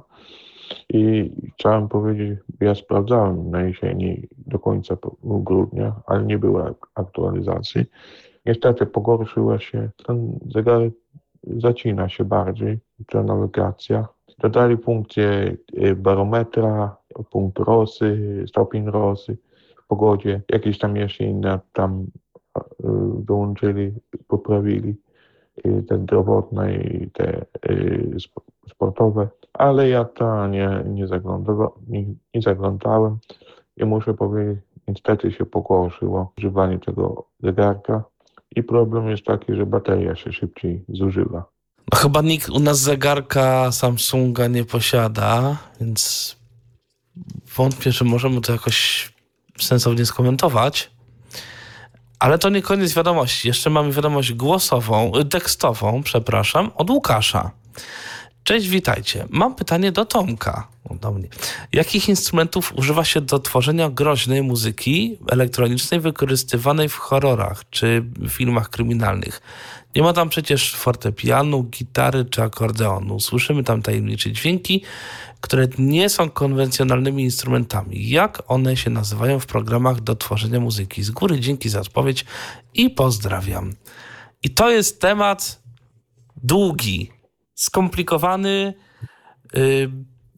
I chciałem powiedzieć, ja sprawdzałem na jesieni do końca grudnia, ale nie było aktualizacji. Niestety pogorszyła się, ten zegarek zacina się bardziej, ta nawigacja. Dodali funkcję barometra, punkt rosy, stopień rosy w pogodzie, jakieś tam jeszcze inne tam dołączyli, poprawili te zdrowotne i te sportowe, ale ja to nie, nie, zaglądałem, nie, nie zaglądałem i muszę powiedzieć, niestety się pogorszyło używanie tego zegarka i problem jest taki, że bateria się szybciej zużywa. No chyba nikt u nas zegarka Samsunga nie posiada, więc wątpię, że możemy to jakoś sensownie skomentować. Ale to nie koniec wiadomości. Jeszcze mamy wiadomość głosową, tekstową, przepraszam, od Łukasza. Cześć, witajcie. Mam pytanie do Tomka. Do mnie. Jakich instrumentów używa się do tworzenia groźnej muzyki elektronicznej wykorzystywanej w horrorach czy filmach kryminalnych? Nie ma tam przecież fortepianu, gitary czy akordeonu. Słyszymy tam tajemnicze dźwięki, które nie są konwencjonalnymi instrumentami. Jak one się nazywają w programach do tworzenia muzyki? Z góry dzięki za odpowiedź i pozdrawiam. I to jest temat długi, skomplikowany yy,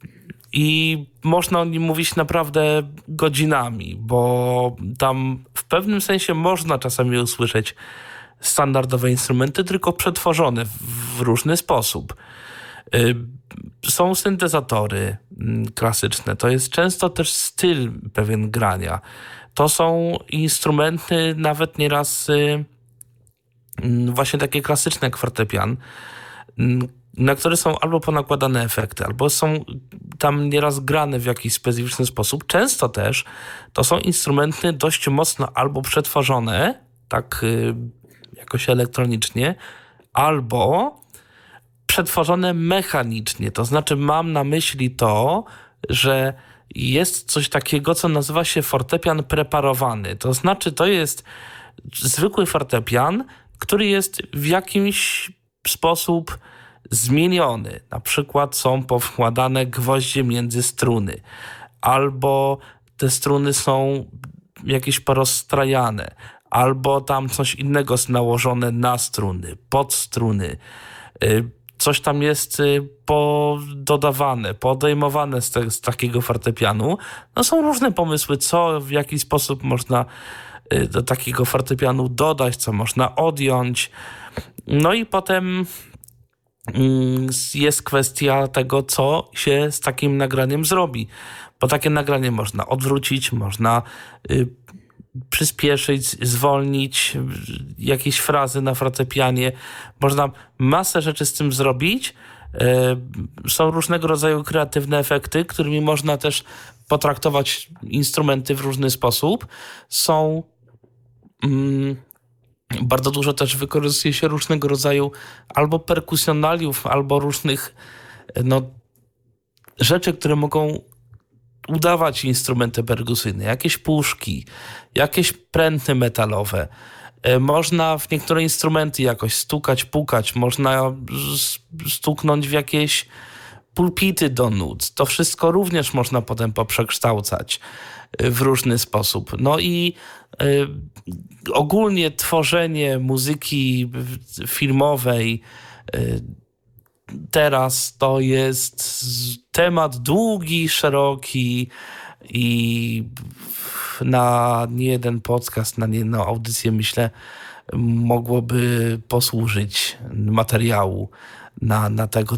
i można o nim mówić naprawdę godzinami, bo tam w pewnym sensie można czasami usłyszeć standardowe instrumenty, tylko przetworzone w różny sposób. Yy, są syntezatory yy, klasyczne, to jest często też styl pewien grania. To są instrumenty nawet nieraz yy, yy, właśnie takie klasyczne jak fortepian, yy, na które są albo ponakładane efekty, albo są tam nieraz grane w jakiś specyficzny sposób. Często też to są instrumenty dość mocno albo przetworzone, tak yy, jakoś elektronicznie, albo przetworzone mechanicznie. To znaczy mam na myśli to, że jest coś takiego, co nazywa się fortepian preparowany. To znaczy to jest zwykły fortepian, który jest w jakimś sposób zmieniony. Na przykład są powkładane gwoździe między struny, albo te struny są jakieś porozstrajane, albo tam coś innego jest nałożone na struny, pod struny. Coś tam jest pododawane, podejmowane z, te, z takiego fortepianu. No są różne pomysły, co, w jaki sposób można do takiego fortepianu dodać, co można odjąć. No i potem jest kwestia tego, co się z takim nagraniem zrobi. Bo takie nagranie można odwrócić, można y, przyspieszyć, zwolnić jakieś frazy na fortepianie. Można masę rzeczy z tym zrobić. Y, są różnego rodzaju kreatywne efekty, którymi można też potraktować instrumenty w różny sposób. Są... Mm, Bardzo dużo też wykorzystuje się różnego rodzaju albo perkusjonaliów, albo różnych no, rzeczy, które mogą udawać instrumenty perkusyjne. Jakieś puszki, jakieś pręty metalowe. Można w niektóre instrumenty jakoś stukać, pukać. Można stuknąć w jakieś pulpity do nut. To wszystko również można potem poprzekształcać w różny sposób. No i y, ogólnie tworzenie muzyki filmowej y, teraz to jest temat długi, szeroki i na nie jeden podcast, na nie jedną audycję, myślę, mogłoby posłużyć materiału na, na tego